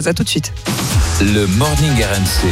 À tout de suite. Le Morning RMC.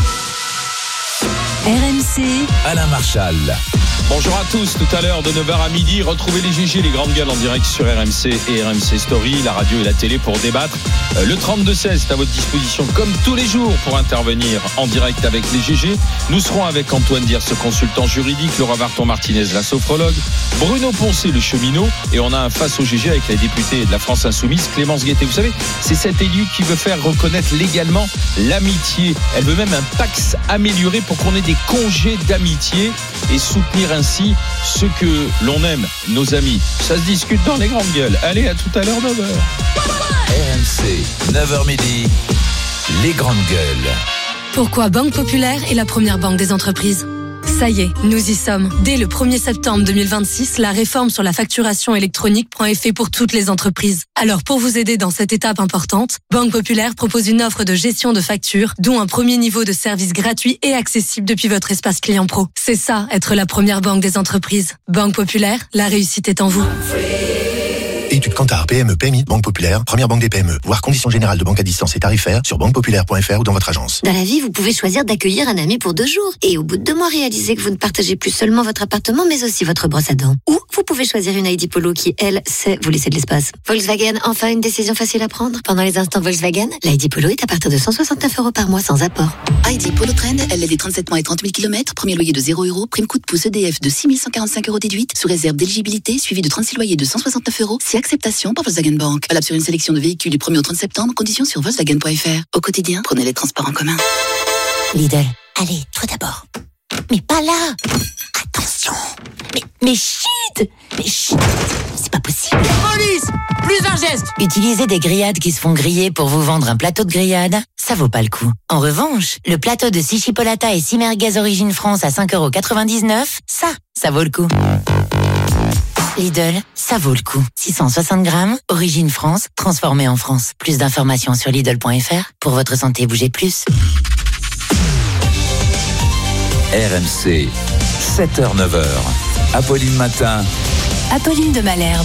RMC, Alain Marchal. Bonjour à tous, tout à l'heure de 9h à midi, retrouvez les GG, les grandes gueules en direct sur RMC et RMC Story, la radio et la télé pour débattre. Le 32-16 est à votre disposition comme tous les jours pour intervenir en direct avec les GG. Nous serons avec Antoine Diers, ce consultant juridique, Laura Varton-Martinez, la sophrologue, Bruno Poncé, le cheminot, et on a un face au GG avec la députée de la France Insoumise, Clémence Guettet. Vous savez, c'est cette élue qui veut faire reconnaître légalement l'amitié. Elle veut même un Pacs amélioré pour qu'on ait des congés d'amitié et soutenir ainsi ceux que l'on aime, nos amis. Ça se discute dans les grandes gueules. Allez, à tout à l'heure, 9h. RMC, 9h midi, les grandes gueules. pourquoi Banque Populaire est la première banque des entreprises. Ça y est, nous y sommes. Dès le 1er septembre 2026, la réforme sur la facturation électronique prend effet pour toutes les entreprises. Alors pour vous aider dans cette étape importante, Banque Populaire propose une offre de gestion de factures, dont un premier niveau de service gratuit et accessible depuis votre espace client pro. C'est ça, être la première banque des entreprises. Banque Populaire, la réussite est en vous. Études Kantar, PME, PMI, Banque Populaire, première banque des PME. Voir conditions générales de banque à distance et tarifaires sur banquepopulaire.fr ou dans votre agence. Dans la vie, vous pouvez choisir d'accueillir un ami pour 2 jours. Et au bout de 2 mois, réaliser que vous ne partagez plus seulement votre appartement, mais aussi votre brosse à dents. Ou vous pouvez choisir une ID Polo qui, elle, sait vous laisser de l'espace. Volkswagen, enfin une décision facile à prendre. Pendant les instants Volkswagen, l'ID Polo est à partir de 169 € par mois sans apport. ID Polo Trend, LLD 37 mois et 30 000 km, premier loyer de 0 €, prime coup de pouce EDF de 6 145 € déduite, sous réserve d'éligibilité, suivi de 36 loyers de 169 €, si acceptation par Volkswagen Bank. Valable sur une sélection de véhicules du 1er au 30 septembre, conditions sur Volkswagen.fr. Au quotidien, prenez les transports en commun. Lidl, allez, toi d'abord. Mais pas là. Attention. Mais chut. C'est pas possible. Police! Plus un geste! Utiliser des grillades qui se font griller pour vous vendre un plateau de grillade, ça vaut pas le coup. En revanche, le plateau de 6 chipolata et 6 merguez origine France à 5,99 €, ça vaut le coup. Lidl, ça vaut le coup. 660 grammes, origine France, transformé en France. Plus d'informations sur Lidl.fr. Pour votre santé, bougez plus. RMC, 7h, 9h. Apolline Matin. Apolline de Malherbe.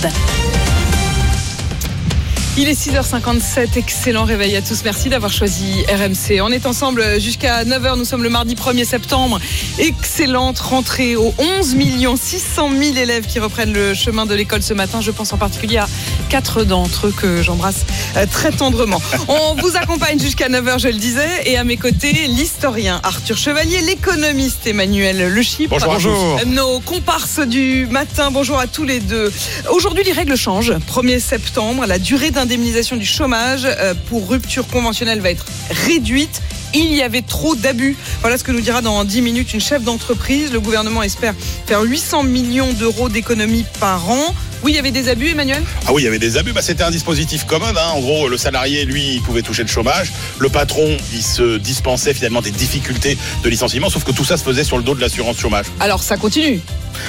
Il est 6h57, excellent réveil à tous, merci d'avoir choisi RMC. On est ensemble jusqu'à 9h, nous sommes le mardi 1er septembre. Excellente rentrée aux 11 600 000 élèves qui reprennent le chemin de l'école ce matin. Je pense en particulier à 4 d'entre eux que j'embrasse très tendrement. On vous accompagne jusqu'à 9h, je le disais, et à mes côtés, l'historien Arthur Chevalier, l'économiste Emmanuel Le Chypre. Bonjour. Nos comparses du matin, bonjour à tous les deux. Aujourd'hui, les règles changent. 1er septembre, la durée d'indemnisation du chômage pour rupture conventionnelle va être réduite. Il y avait trop d'abus. Voilà ce que nous dira dans 10 minutes une chef d'entreprise. Le gouvernement espère faire 800 millions d'euros d'économies par an. Oui, il y avait des abus, Emmanuel ? Ah oui, il y avait des abus. C'était un dispositif commun. En gros, le salarié, lui, il pouvait toucher le chômage. Le patron, il se dispensait finalement des difficultés de licenciement. Sauf que tout ça se faisait sur le dos de l'assurance chômage. Alors, ça continue.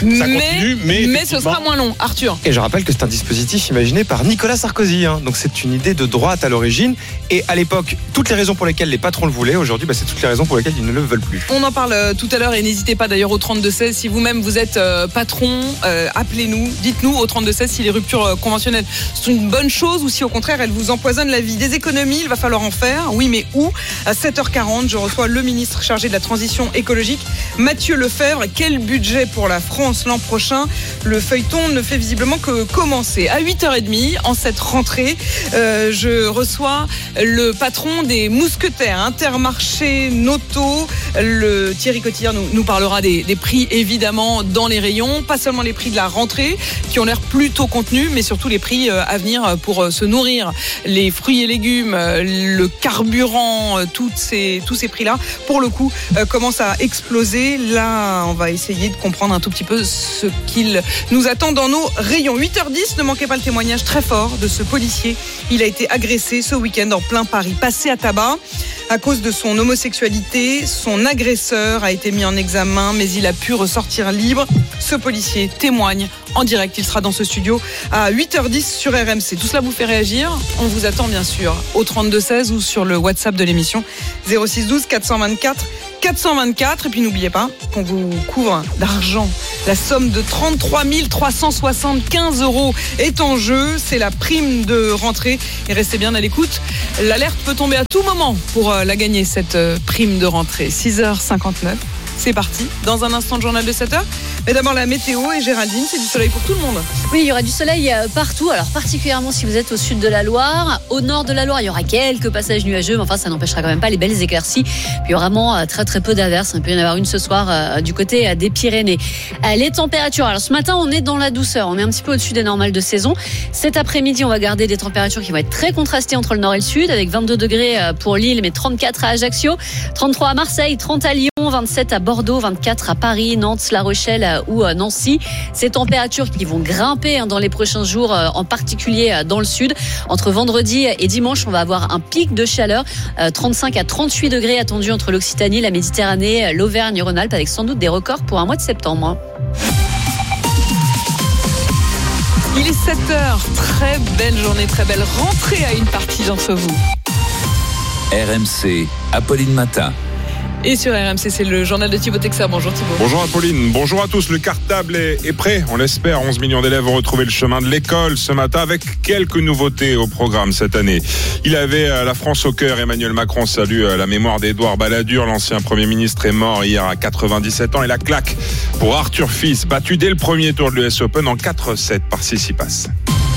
Mais ce sera moins long, Arthur. Et je rappelle que c'est un dispositif imaginé par Nicolas Sarkozy. Donc c'est une idée de droite à l'origine. Et à l'époque, toutes les raisons pour lesquelles les patrons le voulaient, aujourd'hui, c'est toutes les raisons pour lesquelles ils ne le veulent plus. On en parle tout à l'heure et n'hésitez pas d'ailleurs au 32-16. Si vous-même vous êtes patron, appelez-nous, dites-nous au 32-16 si les ruptures conventionnelles sont une bonne chose ou si au contraire elles vous empoisonnent la vie. Des économies, il va falloir en faire. Oui, mais où ? À 7h40, je reçois le ministre chargé de la transition écologique, Matthieu Lefebvre. Quel budget pour la France l'an prochain ? Le feuilleton ne fait visiblement que commencer. À 8h30, en cette rentrée, je reçois le patron des mousquetaires, Intermarché, Noto. Le Thierry Cotillard nous parlera des prix évidemment dans les rayons, pas seulement les prix de la rentrée qui ont l'air plutôt contenus, mais surtout les prix à venir pour se nourrir, les fruits et légumes, le carburant, tous ces prix-là, pour le coup, commencent à exploser. Là, on va essayer de comprendre un tout petit peu ce qu'il nous attend dans nos rayons. 8h10, ne manquez pas le témoignage très fort de ce policier. Il a été agressé ce week-end en plein Paris, passé à tabac à cause de son homosexualité. Son agresseur a été mis en examen, mais il a pu ressortir libre. Ce policier témoigne en direct. Il sera dans ce studio à 8h10 sur RMC. Tout cela vous fait réagir. On vous attend bien sûr au 32-16 ou sur le WhatsApp de l'émission 06 12 424 424. Et puis n'oubliez pas qu'on vous couvre d'argent La somme de 33 375 € est en jeu. C'est la prime de rentrée. Et restez bien à l'écoute. L'alerte peut tomber à tout moment pour la gagner, cette prime de rentrée. 6h59. C'est parti. Dans un instant, le journal de 7h. Mais d'abord, la météo. Et Géraldine, c'est du soleil pour tout le monde. Oui, il y aura du soleil partout. Alors, particulièrement si vous êtes au sud de la Loire. Au nord de la Loire, il y aura quelques passages nuageux. Mais enfin, ça n'empêchera quand même pas les belles éclaircies. Puis, il y aura vraiment très, très peu d'averses. Il peut y en avoir une ce soir du côté des Pyrénées. Les températures. Alors, ce matin, on est dans la douceur. On est un petit peu au-dessus des normales de saison. Cet après-midi, on va garder des températures qui vont être très contrastées entre le nord et le sud. Avec 22 degrés pour Lille, mais 34 à Ajaccio. 33 à Marseille, 30 à Lyon, 27 à Bordeaux, 24 à Paris, Nantes, La Rochelle ou Nancy. Ces températures qui vont grimper dans les prochains jours, en particulier dans le sud. Entre vendredi et dimanche, on va avoir un pic de chaleur. 35 à 38 degrés attendus entre l'Occitanie, la Méditerranée, l'Auvergne-Rhône-Alpes, avec sans doute des records pour un mois de septembre. Il est 7h. Très belle journée, très belle rentrée à une partie d'entre vous. RMC, Apolline Matin. Et sur RMC, c'est le journal de Thibaut Texer. Bonjour Thibaut. Bonjour Apolline, bonjour à tous. Le cartable est prêt, on l'espère. 11 millions d'élèves vont retrouver le chemin de l'école ce matin avec quelques nouveautés au programme cette année. Il avait la France au cœur. Emmanuel Macron salue la mémoire d'Édouard Balladur. L'ancien Premier ministre est mort hier à 97 ans. Et la claque pour Arthur Fils, battu dès le premier tour de l'US Open en 4-7 par Tsitsipas.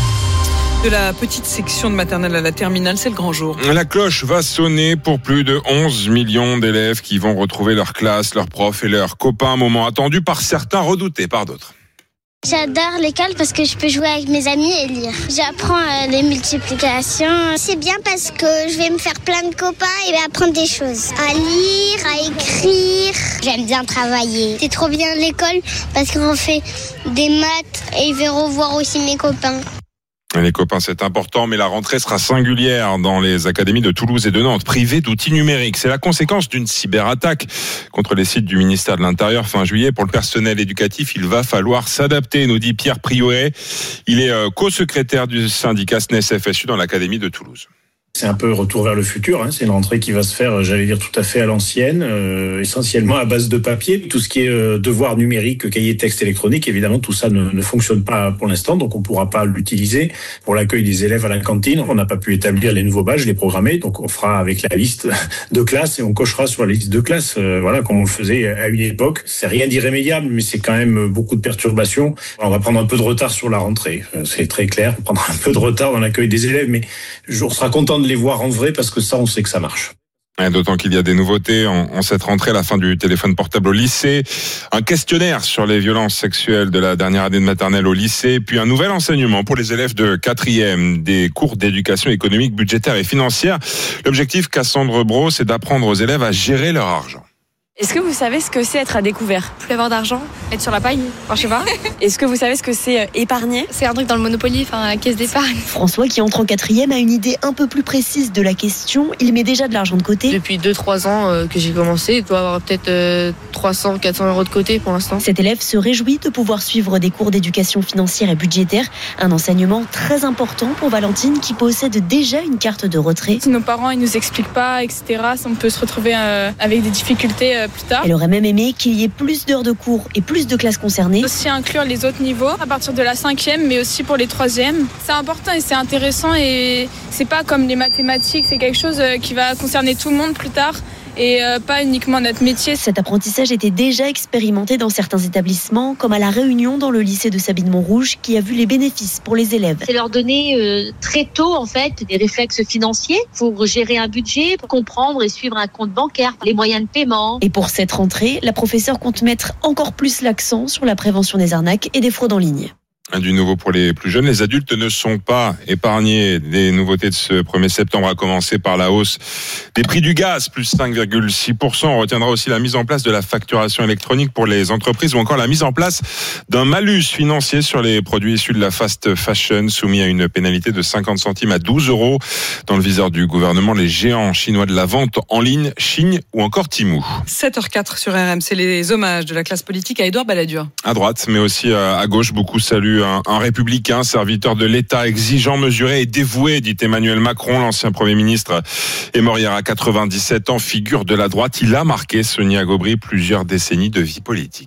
De la petite section de maternelle à la terminale, c'est le grand jour. La cloche va sonner pour plus de 11 millions d'élèves qui vont retrouver leur classe, leurs profs et leurs copains. Un moment attendu par certains, redouté par d'autres. J'adore l'école parce que je peux jouer avec mes amis et lire. J'apprends les multiplications. C'est bien parce que je vais me faire plein de copains et apprendre des choses. À lire, à écrire. J'aime bien travailler. C'est trop bien l'école parce qu'on fait des maths et je vais revoir aussi mes copains. Les copains, c'est important, mais la rentrée sera singulière dans les académies de Toulouse et de Nantes, privées d'outils numériques. C'est la conséquence d'une cyberattaque contre les sites du ministère de l'Intérieur fin juillet. Pour le personnel éducatif, il va falloir s'adapter, nous dit Pierre Prioret. Il est co-secrétaire du syndicat SNES-FSU dans l'académie de Toulouse. C'est un peu retour vers le futur, c'est une rentrée qui va se faire, j'allais dire, tout à fait à l'ancienne, essentiellement à base de papier. Tout ce qui est devoir numérique, cahier texte électronique, évidemment, tout ça ne fonctionne pas pour l'instant, donc on ne pourra pas l'utiliser. Pour l'accueil des élèves à la cantine, on n'a pas pu établir les nouveaux badges, les programmer, donc on fera avec la liste de classes et on cochera sur la liste de classes, comme on le faisait à une époque. C'est rien d'irrémédiable, mais c'est quand même beaucoup de perturbations. On va prendre un peu de retard sur la rentrée, c'est très clair, on prendra un peu de retard dans l'accueil des élèves, mais on sera content de les voir en vrai parce que ça, on sait que ça marche. D'autant qu'il y a des nouveautés en cette rentrée, à la fin du téléphone portable au lycée, un questionnaire sur les violences sexuelles de la dernière année de maternelle au lycée, puis un nouvel enseignement pour les élèves de 4e, des cours d'éducation économique, budgétaire et financière. L'objectif, Cassandre Bro, c'est d'apprendre aux élèves à gérer leur argent. Est-ce que vous savez ce que c'est être à découvert? Plus avoir d'argent, être sur la paille, enfin, je sais pas. Est-ce que vous savez ce que c'est épargner? C'est un truc dans le Monopoly, la caisse d'épargne. François, qui entre en 4e, a une idée un peu plus précise de la question. Il met déjà de l'argent de côté. Depuis 2-3 ans que j'ai commencé, il doit avoir peut-être 300-400 euros de côté pour l'instant. Cet élève se réjouit de pouvoir suivre des cours d'éducation financière et budgétaire. Un enseignement très important pour Valentine, qui possède déjà une carte de retrait. Si nos parents ils nous expliquent pas, etc., on peut se retrouver avec des difficultés plus tard. Elle aurait même aimé qu'il y ait plus d'heures de cours et plus de classes concernées. Aussi inclure les autres niveaux à partir de la 5e, mais aussi pour les 3e. C'est important et c'est intéressant et c'est pas comme les mathématiques, c'est quelque chose qui va concerner tout le monde plus tard. Et pas uniquement notre métier. Cet apprentissage était déjà expérimenté dans certains établissements, comme à La Réunion dans le lycée de Sabine-Montrouge, qui a vu les bénéfices pour les élèves. C'est leur donner très tôt en fait des réflexes financiers pour gérer un budget, pour comprendre et suivre un compte bancaire, les moyens de paiement. Et pour cette rentrée, la professeure compte mettre encore plus l'accent sur la prévention des arnaques et des fraudes en ligne. Du nouveau pour les plus jeunes, les adultes ne sont pas épargnés des nouveautés de ce 1er septembre, à commencer par la hausse des prix du gaz, plus 5,6%. On retiendra aussi la mise en place de la facturation électronique pour les entreprises ou encore la mise en place d'un malus financier sur les produits issus de la fast fashion, soumis à une pénalité de 50 centimes à 12 €. Dans le viseur du gouvernement, les géants chinois de la vente en ligne, Chine ou encore Temu. 7h04 sur RMC, les hommages de la classe politique à Édouard Balladur. À droite, mais aussi à gauche, beaucoup saluent un républicain, serviteur de l'État, exigeant, mesuré et dévoué, dit Emmanuel Macron. L'ancien Premier ministre est mort hier à 97 ans, figure de la droite. Il a marqué, Sonia Gobry, plusieurs décennies de vie politique.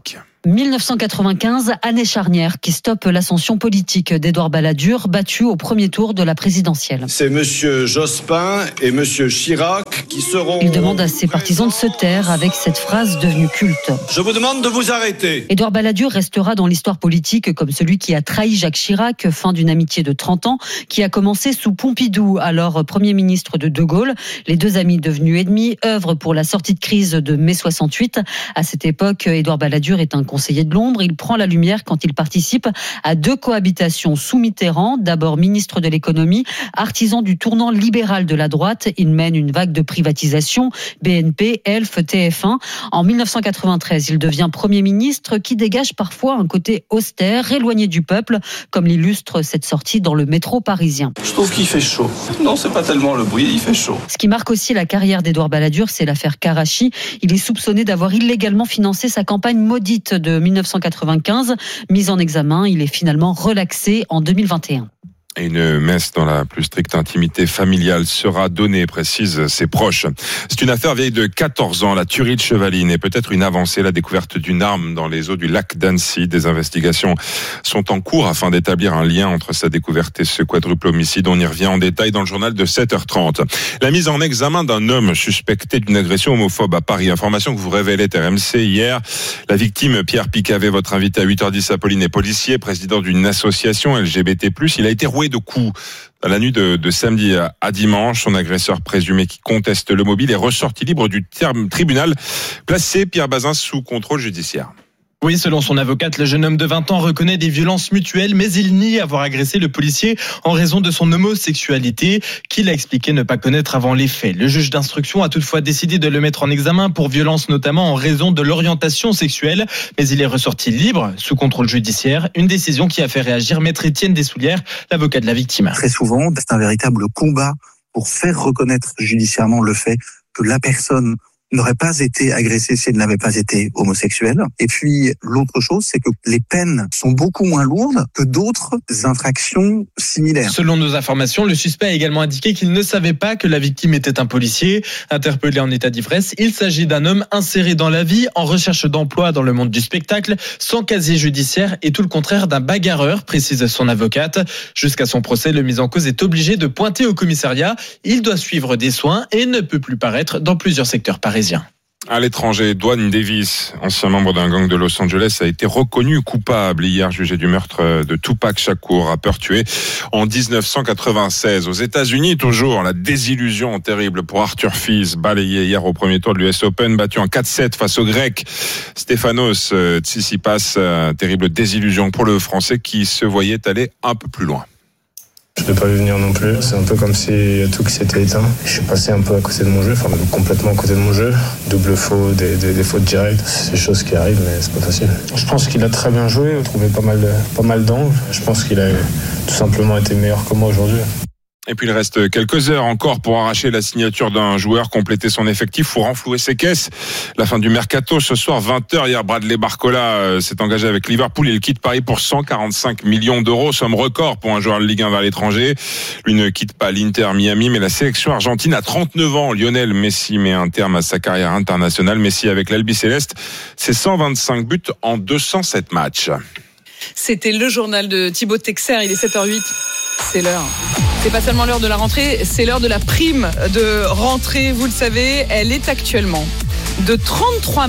1995, année charnière qui stoppe l'ascension politique d'Édouard Balladur, battu au premier tour de la présidentielle. C'est monsieur Jospin et monsieur Chirac qui seront... Il demande à ses partisans de se taire avec cette phrase devenue culte. Je vous demande de vous arrêter. Édouard Balladur restera dans l'histoire politique comme celui qui a trahi Jacques Chirac, fin d'une amitié de 30 ans, qui a commencé sous Pompidou, alors Premier ministre de De Gaulle. Les deux amis devenus ennemis œuvrent pour la sortie de crise de mai 68. À cette époque, Édouard Balladur est un conseiller de l'ombre. Il prend la lumière quand il participe à 2 cohabitations sous Mitterrand. D'abord ministre de l'économie, artisan du tournant libéral de la droite. Il mène une vague de privatisation, BNP, Elf, TF1. En 1993, il devient Premier ministre qui dégage parfois un côté austère, éloigné du peuple, comme l'illustre cette sortie dans le métro parisien. Je trouve qu'il fait chaud. Non, c'est pas tellement le bruit, il fait chaud. Ce qui marque aussi la carrière d'Édouard Balladur, c'est l'affaire Karachi. Il est soupçonné d'avoir illégalement financé sa campagne maudite de 1995. Mis en examen, il est finalement relaxé en 2021. Et une messe dans la plus stricte intimité familiale sera donnée, précisent ses proches. C'est une affaire vieille de 14 ans, la tuerie de Chevaline, et peut-être une avancée, la découverte d'une arme dans les eaux du lac d'Annecy. Des investigations sont en cours afin d'établir un lien entre sa découverte et ce quadruple homicide. On y revient en détail dans le journal de 7h30. La mise en examen d'un homme suspecté d'une agression homophobe à Paris. Information que vous révélait RMC hier. La victime, Pierre Picavet, votre invité à 8h10, Apolline, est policier, président d'une association LGBT+. Il a été roué de coups dans la nuit de samedi à dimanche. Son agresseur présumé qui conteste le mobile est ressorti libre du tribunal, placé Pierre Bazin sous contrôle judiciaire. Oui, selon son avocate, le jeune homme de 20 ans reconnaît des violences mutuelles, mais il nie avoir agressé le policier en raison de son homosexualité, qu'il a expliqué ne pas connaître avant les faits. Le juge d'instruction a toutefois décidé de le mettre en examen pour violence, notamment en raison de l'orientation sexuelle, mais il est ressorti libre, sous contrôle judiciaire, une décision qui a fait réagir Maître Étienne Dessoulières, l'avocat de la victime. Très souvent, c'est un véritable combat pour faire reconnaître judiciairement le fait que la personne n'aurait pas été agressée si elle n'avait pas été homosexuelle. Et puis, l'autre chose, c'est que les peines sont beaucoup moins lourdes que d'autres infractions similaires. Selon nos informations, le suspect a également indiqué qu'il ne savait pas que la victime était un policier. Interpellé en état d'ivresse, il s'agit d'un homme inséré dans la vie, en recherche d'emploi dans le monde du spectacle, sans casier judiciaire et tout le contraire d'un bagarreur, précise son avocate. Jusqu'à son procès, le mis en cause est obligé de pointer au commissariat. Il doit suivre des soins et ne peut plus paraître dans plusieurs secteurs parisiens. À l'étranger, Dwayne Davis, ancien membre d'un gang de Los Angeles, a été reconnu coupable hier, jugé du meurtre de Tupac Shakur, rappeur tué en 1996. Aux États-Unis, toujours, la désillusion terrible pour Arthur Fils, balayé hier au premier tour de l'US Open, battu en 4-7 face au Grec Stefanos Tsitsipas. Terrible désillusion pour le Français qui se voyait aller un peu plus loin. Je ne l'ai pas vu venir non plus. C'est un peu comme si tout s'était éteint. Je suis passé un peu à côté de mon jeu, enfin complètement à côté de mon jeu. Double faute, des fautes directes. C'est des choses qui arrivent, mais c'est pas facile. Je pense qu'il a très bien joué, trouvé pas mal d'angles. Je pense qu'il a tout simplement été meilleur que moi aujourd'hui. Et puis il reste quelques heures encore pour arracher la signature d'un joueur, compléter son effectif ou renflouer ses caisses. La fin du mercato ce soir 20h. Hier, Bradley Barcola s'est engagé avec Liverpool. Il quitte Paris pour 145 millions d'euros, somme record pour un joueur de Ligue 1 vers l'étranger. Lui ne quitte pas l'Inter Miami, mais la sélection argentine à 39 ans. Lionel Messi met un terme à sa carrière internationale. Messi avec l'Albi Céleste, c'est 125 buts en 207 matchs. C'était le journal de Thibaut Texer, il est 7h08. C'est l'heure. C'est pas seulement l'heure de la rentrée, c'est l'heure de la prime de rentrée. Vous le savez, elle est actuellement de 33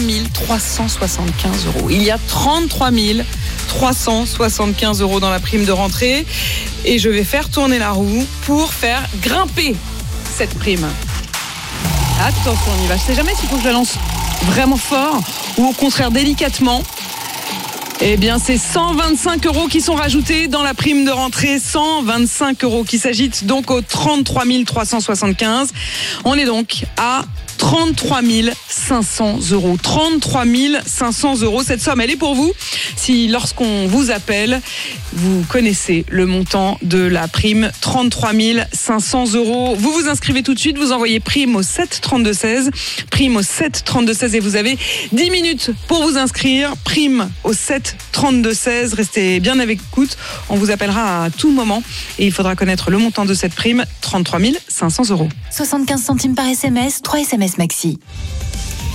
375 euros. Il y a 33 375 euros dans la prime de rentrée. Et je vais faire tourner la roue pour faire grimper cette prime. Attention, on y va. Je sais jamais s'il faut que je la lance vraiment fort ou au contraire délicatement. Eh bien, c'est 125 euros qui sont rajoutés dans la prime de rentrée. 125 euros qui s'agitent donc aux 33 375. On est donc à 33 500 euros. 33 500 euros. Cette somme, elle est pour vous. Si lorsqu'on vous appelle, vous connaissez le montant de la prime, 33 500 euros. Vous vous inscrivez tout de suite, vous envoyez prime au 7 32 16. Prime au 7 32 16 et vous avez 10 minutes pour vous inscrire. Prime au 7 32 16. Restez bien avec écoute. On vous appellera à tout moment et il faudra connaître le montant de cette prime, 33 500 euros. 75 centimes par SMS, 3 SMS maxi.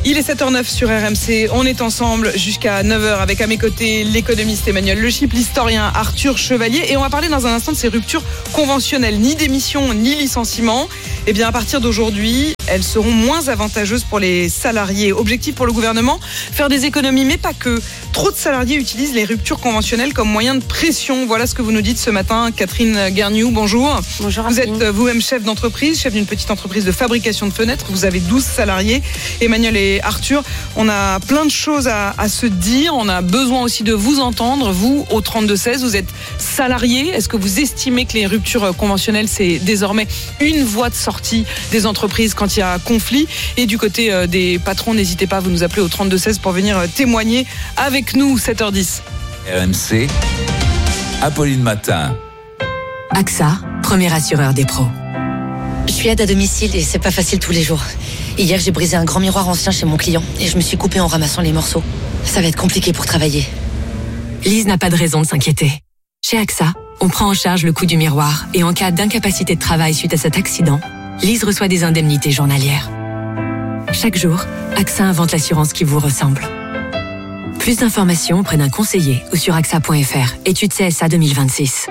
Il est 7h09 sur RMC. On est ensemble jusqu'à 9h avec à mes côtés l'économiste Emmanuel Le Chypre, l'historien Arthur Chevalier. Et on va parler dans un instant de ces ruptures conventionnelles. Ni démission, ni licenciement. Eh bien, à partir d'aujourd'hui, elles seront moins avantageuses pour les salariés. Objectif pour le gouvernement, faire des économies, mais pas que. Trop de salariés utilisent les ruptures conventionnelles comme moyen de pression. Voilà ce que vous nous dites ce matin. Catherine Guerniou, bonjour. Bonjour. Vous êtes vous-même chef d'entreprise, chef d'une petite entreprise de fabrication de fenêtres. Vous avez 12 salariés. Emmanuel et Arthur, on a plein de choses à se dire. On a besoin aussi de vous entendre. Vous, au 32-16, vous êtes salarié. Est-ce que vous estimez que les ruptures conventionnelles, c'est désormais une voie de sortie des entreprises quand il y a conflit? Et du côté des patrons, n'hésitez pas à vous nous appeler au 32-16 pour venir témoigner avec nous, 7h10. RMC, Apolline Matin. AXA, premier assureur des pros. Je suis aide à domicile et c'est pas facile tous les jours. Hier, j'ai brisé un grand miroir ancien chez mon client et je me suis coupée en ramassant les morceaux. Ça va être compliqué pour travailler. Lise n'a pas de raison de s'inquiéter. Chez AXA, on prend en charge le coût du miroir et en cas d'incapacité de travail suite à cet accident, Lise reçoit des indemnités journalières. Chaque jour, AXA invente l'assurance qui vous ressemble. Plus d'informations auprès d'un conseiller ou sur AXA.fr. Étude CSA 2026.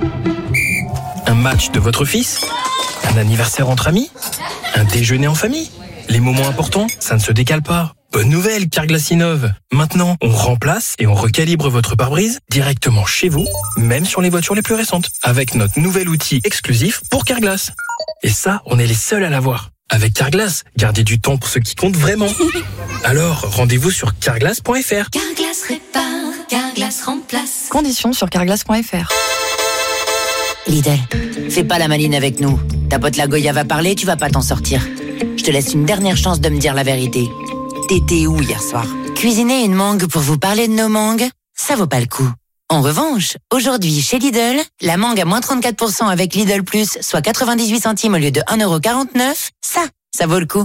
Un match de votre fils? Un anniversaire entre amis? Un déjeuner en famille? Les moments importants, ça ne se décale pas. Bonne nouvelle, Carglass innove. Maintenant, on remplace et on recalibre votre pare-brise directement chez vous, même sur les voitures les plus récentes, avec notre nouvel outil exclusif pour Carglass. Et ça, on est les seuls à l'avoir. Avec Carglass, gardez du temps pour ce qui compte vraiment. Alors, rendez-vous sur carglass.fr. Carglass répare, Carglass remplace. Conditions sur carglass.fr. Lidl, fais pas la maline avec nous. Ta pote la Goya va parler, tu vas pas t'en sortir. Je te laisse une dernière chance de me dire la vérité. T'étais où hier soir? Cuisiner une mangue pour vous parler de nos mangues? Ça vaut pas le coup. En revanche, aujourd'hui, chez Lidl, la mangue à moins 34% avec Lidl Plus, soit 98 centimes au lieu de 1,49€, ça vaut le coup.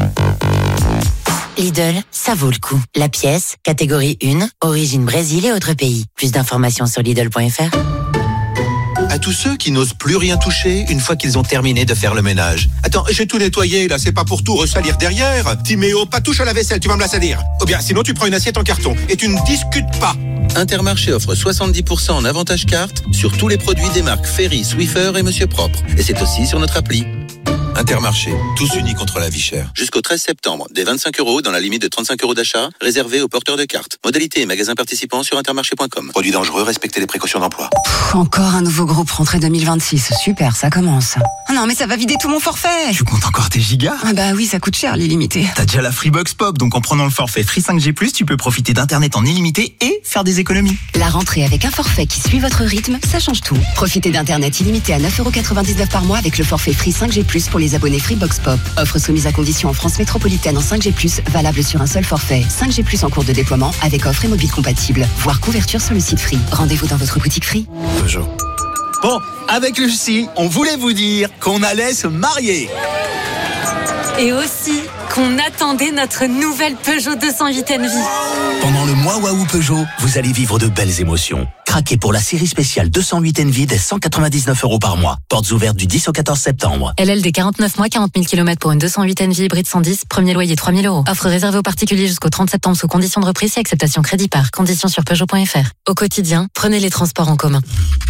Lidl, ça vaut le coup. La pièce, catégorie 1, origine Brésil et autres pays. Plus d'informations sur Lidl.fr. À tous ceux qui n'osent plus rien toucher une fois qu'ils ont terminé de faire le ménage. Attends, j'ai tout nettoyé, là, c'est pas pour tout ressalir derrière. Timéo, pas touche à la vaisselle, tu vas me la salir. Ou bien, sinon tu prends une assiette en carton et tu ne discutes pas. Intermarché offre 70% en avantage carte sur tous les produits des marques Ferry, Swiffer et Monsieur Propre. Et c'est aussi sur notre appli. Intermarché, tous unis contre la vie chère. Jusqu'au 13 septembre, des 25€ dans la limite de 35€ d'achat, réservés aux porteurs de cartes. Modalité et magasins participants sur intermarché.com. Produits dangereux, respectez les précautions d'emploi. Encore un nouveau groupe rentrée 2026. Super, ça commence. Oh non, mais ça va vider tout mon forfait. Tu comptes encore tes gigas? Ah bah oui, ça coûte cher l'illimité. T'as déjà la Freebox Pop, donc en prenant le forfait Free 5G+, tu peux profiter d'internet en illimité et faire des économies. La rentrée avec un forfait qui suit votre rythme, ça change tout. Profitez d'internet illimité à 9,99€ par mois avec le forfait Free 5G+, pour les abonnés Freebox Pop. Offre soumise à condition en France métropolitaine en 5G+, valable sur un seul forfait. 5G+, en cours de déploiement avec offre et mobile compatible. Voir couverture sur le site Free. Rendez-vous dans votre boutique Free. Peugeot. Bon, avec Lucie, on voulait vous dire qu'on allait se marier. Et aussi qu'on attendait notre nouvelle Peugeot 208 Envie. Pendant le mois Waouh Peugeot, vous allez vivre de belles émotions. Craquez pour la série spéciale 208 Envie dès 199€ par mois. Portes ouvertes du 10 au 14 septembre. LLD 49 mois, 40 000 km pour une 208 Envie hybride 110, premier loyer 3 000€. Offre réservée aux particuliers jusqu'au 30 septembre sous conditions de reprise et acceptation crédit par. Conditions sur Peugeot.fr. Au quotidien, prenez les transports en commun.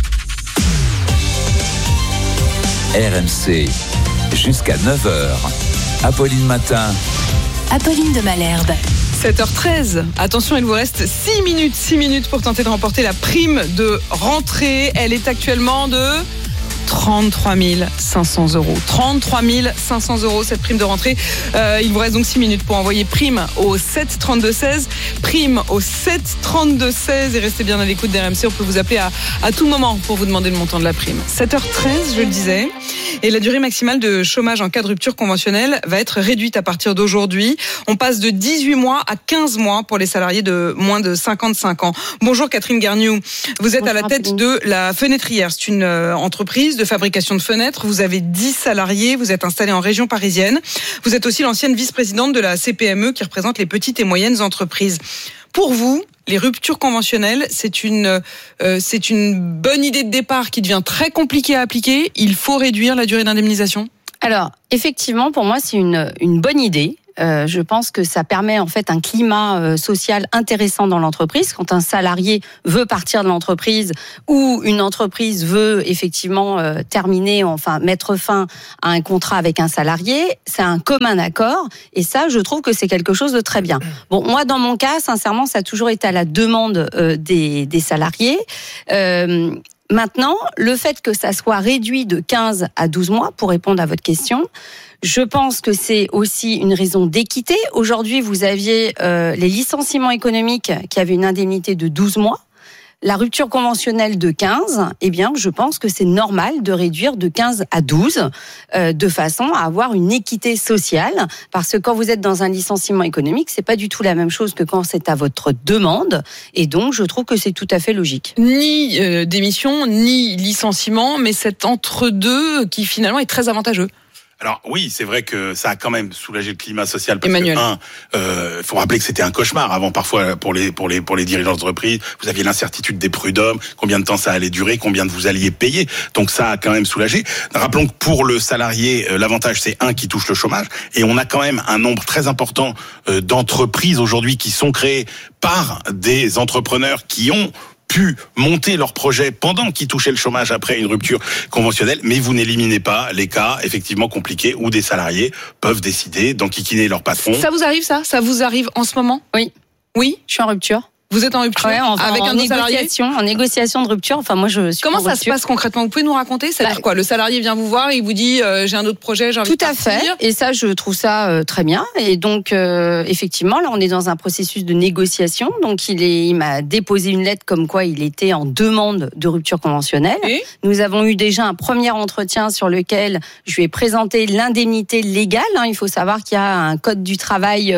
RMC, jusqu'à 9h. Apolline Matin. Apolline de Malherbe. 7h13. Attention, il vous reste 6 minutes pour tenter de remporter la prime de rentrée. Elle est actuellement de 33 500 €. 33 500 €, cette prime de rentrée. Il vous reste donc 6 minutes pour envoyer prime au 7 32 16. Prime au 7 32 16. Et restez bien à l'écoute d'RMC. On peut vous appeler à tout moment pour vous demander le montant de la prime. 7h13, je le disais. Et la durée maximale de chômage en cas de rupture conventionnelle va être réduite à partir d'aujourd'hui. On passe de 18 mois à 15 mois pour les salariés de moins de 55 ans. Bonjour Catherine Guerniou. Vous êtes à la tête de la Fenêtrière. C'est une entreprise de fabrication de fenêtres. Vous avez 10 salariés. Vous êtes installé en région parisienne. Vous êtes aussi l'ancienne vice-présidente de la CPME qui représente les petites et moyennes entreprises. Pour vous, les ruptures conventionnelles, c'est une bonne idée de départ qui devient très compliquée à appliquer. Il faut réduire la durée d'indemnisation ? Alors, effectivement, pour moi, c'est une bonne idée. Je pense que ça permet en fait un climat social intéressant dans l'entreprise. Quand un salarié veut partir de l'entreprise ou une entreprise veut effectivement mettre fin à un contrat avec un salarié, c'est un commun accord. Et ça, je trouve que c'est quelque chose de très bien. Bon, moi, dans mon cas, sincèrement, ça a toujours été à la demande des salariés. Maintenant, le fait que ça soit réduit de 15 à 12 mois, pour répondre à votre question, je pense que c'est aussi une raison d'équité. Aujourd'hui, vous aviez les licenciements économiques qui avaient une indemnité de 12 mois. La rupture conventionnelle de 15, eh bien, je pense que c'est normal de réduire de 15 à 12, de façon à avoir une équité sociale. Parce que quand vous êtes dans un licenciement économique, c'est pas du tout la même chose que quand c'est à votre demande. Et donc, je trouve que c'est tout à fait logique. Ni démission, ni licenciement, mais cet entre-deux qui finalement est très avantageux. Alors oui, c'est vrai que ça a quand même soulagé le climat social. Parce Emmanuel. que faut rappeler que c'était un cauchemar avant parfois pour les dirigeants d'entreprise. Vous aviez l'incertitude des prud'hommes, combien de temps ça allait durer, combien de vous alliez payer. Donc ça a quand même soulagé. Rappelons que pour le salarié, l'avantage c'est qui touche le chômage, et on a quand même un nombre très important d'entreprises aujourd'hui qui sont créées par des entrepreneurs qui ont pu monter leur projet pendant qu'ils touchaient le chômage après une rupture conventionnelle, mais vous n'éliminez pas les cas effectivement compliqués où des salariés peuvent décider d'enquiquiner leur patron. Ça vous arrive ça ? Ça vous arrive en ce moment ? Oui. Oui ? Je suis en rupture. Vous êtes en rupture avec un autre salarié ? En négociation de rupture. Enfin, moi, je suis Comment ça se passe concrètement ? Vous pouvez nous raconter ? C'est-à-dire quoi ? Le salarié vient vous voir et il vous dit j'ai un autre projet, j'ai envie de partir. Tout à fait. Et ça, je trouve ça très bien. Et donc, effectivement, là, on est dans un processus de négociation. Donc, il m'a déposé une lettre comme quoi il était en demande de rupture conventionnelle. Et nous avons eu déjà un premier entretien sur lequel je lui ai présenté l'indemnité légale. Il faut savoir qu'il y a un code du travail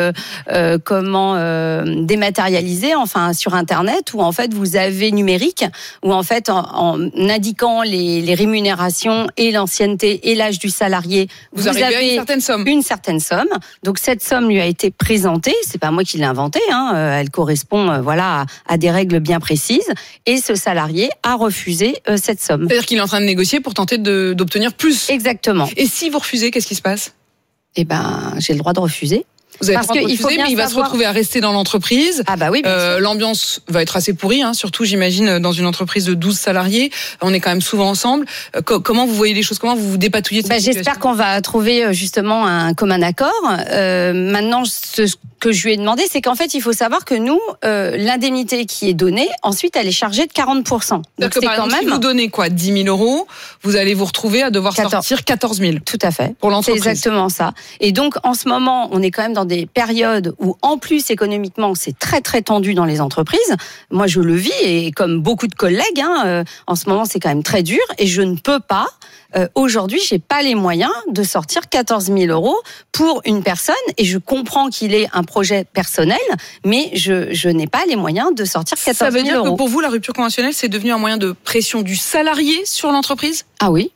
dématérialisé, enfin sur Internet, où en fait vous avez numérique, où en fait en indiquant les rémunérations et l'ancienneté et l'âge du salarié, vous avez une certaine somme. Donc cette somme lui a été présentée. C'est pas moi qui l'ai inventée. Elle correspond à des règles bien précises. Et ce salarié a refusé cette somme. C'est-à-dire qu'il est en train de négocier pour tenter d'obtenir plus. Exactement. Et si vous refusez, qu'est-ce qui se passe ? Eh ben, j'ai le droit de refuser. Vous avez le droit de refuser, mais il va se retrouver à rester dans l'entreprise. Ah bah oui, l'ambiance va être assez pourrie, surtout j'imagine dans une entreprise de 12 salariés. On est quand même souvent ensemble. Comment vous voyez les choses ? Comment vous vous dépatouillez de cette situation ? J'espère qu'on va trouver justement un commun accord. Maintenant, ce que je lui ai demandé, c'est qu'en fait, il faut savoir que nous, l'indemnité qui est donnée, ensuite, elle est chargée de 40%. Donc c'est par exemple, si vous donnez 10 000 euros, vous allez vous retrouver à devoir sortir 14 000. Tout à fait. Pour l'entreprise. C'est exactement ça. Et donc, en ce moment, on est quand même dans des périodes où, en plus, économiquement, c'est très, très tendu dans les entreprises. Moi, je le vis, et comme beaucoup de collègues, en ce moment, c'est quand même très dur, et je ne peux pas, aujourd'hui, j'ai pas les moyens de sortir 14 000 euros pour une personne, et je comprends qu'il est un projet personnel, mais je n'ai pas les moyens de sortir 14 000 euros. Ça veut dire que pour vous, la rupture conventionnelle, c'est devenu un moyen de pression du salarié sur l'entreprise ? Ah oui.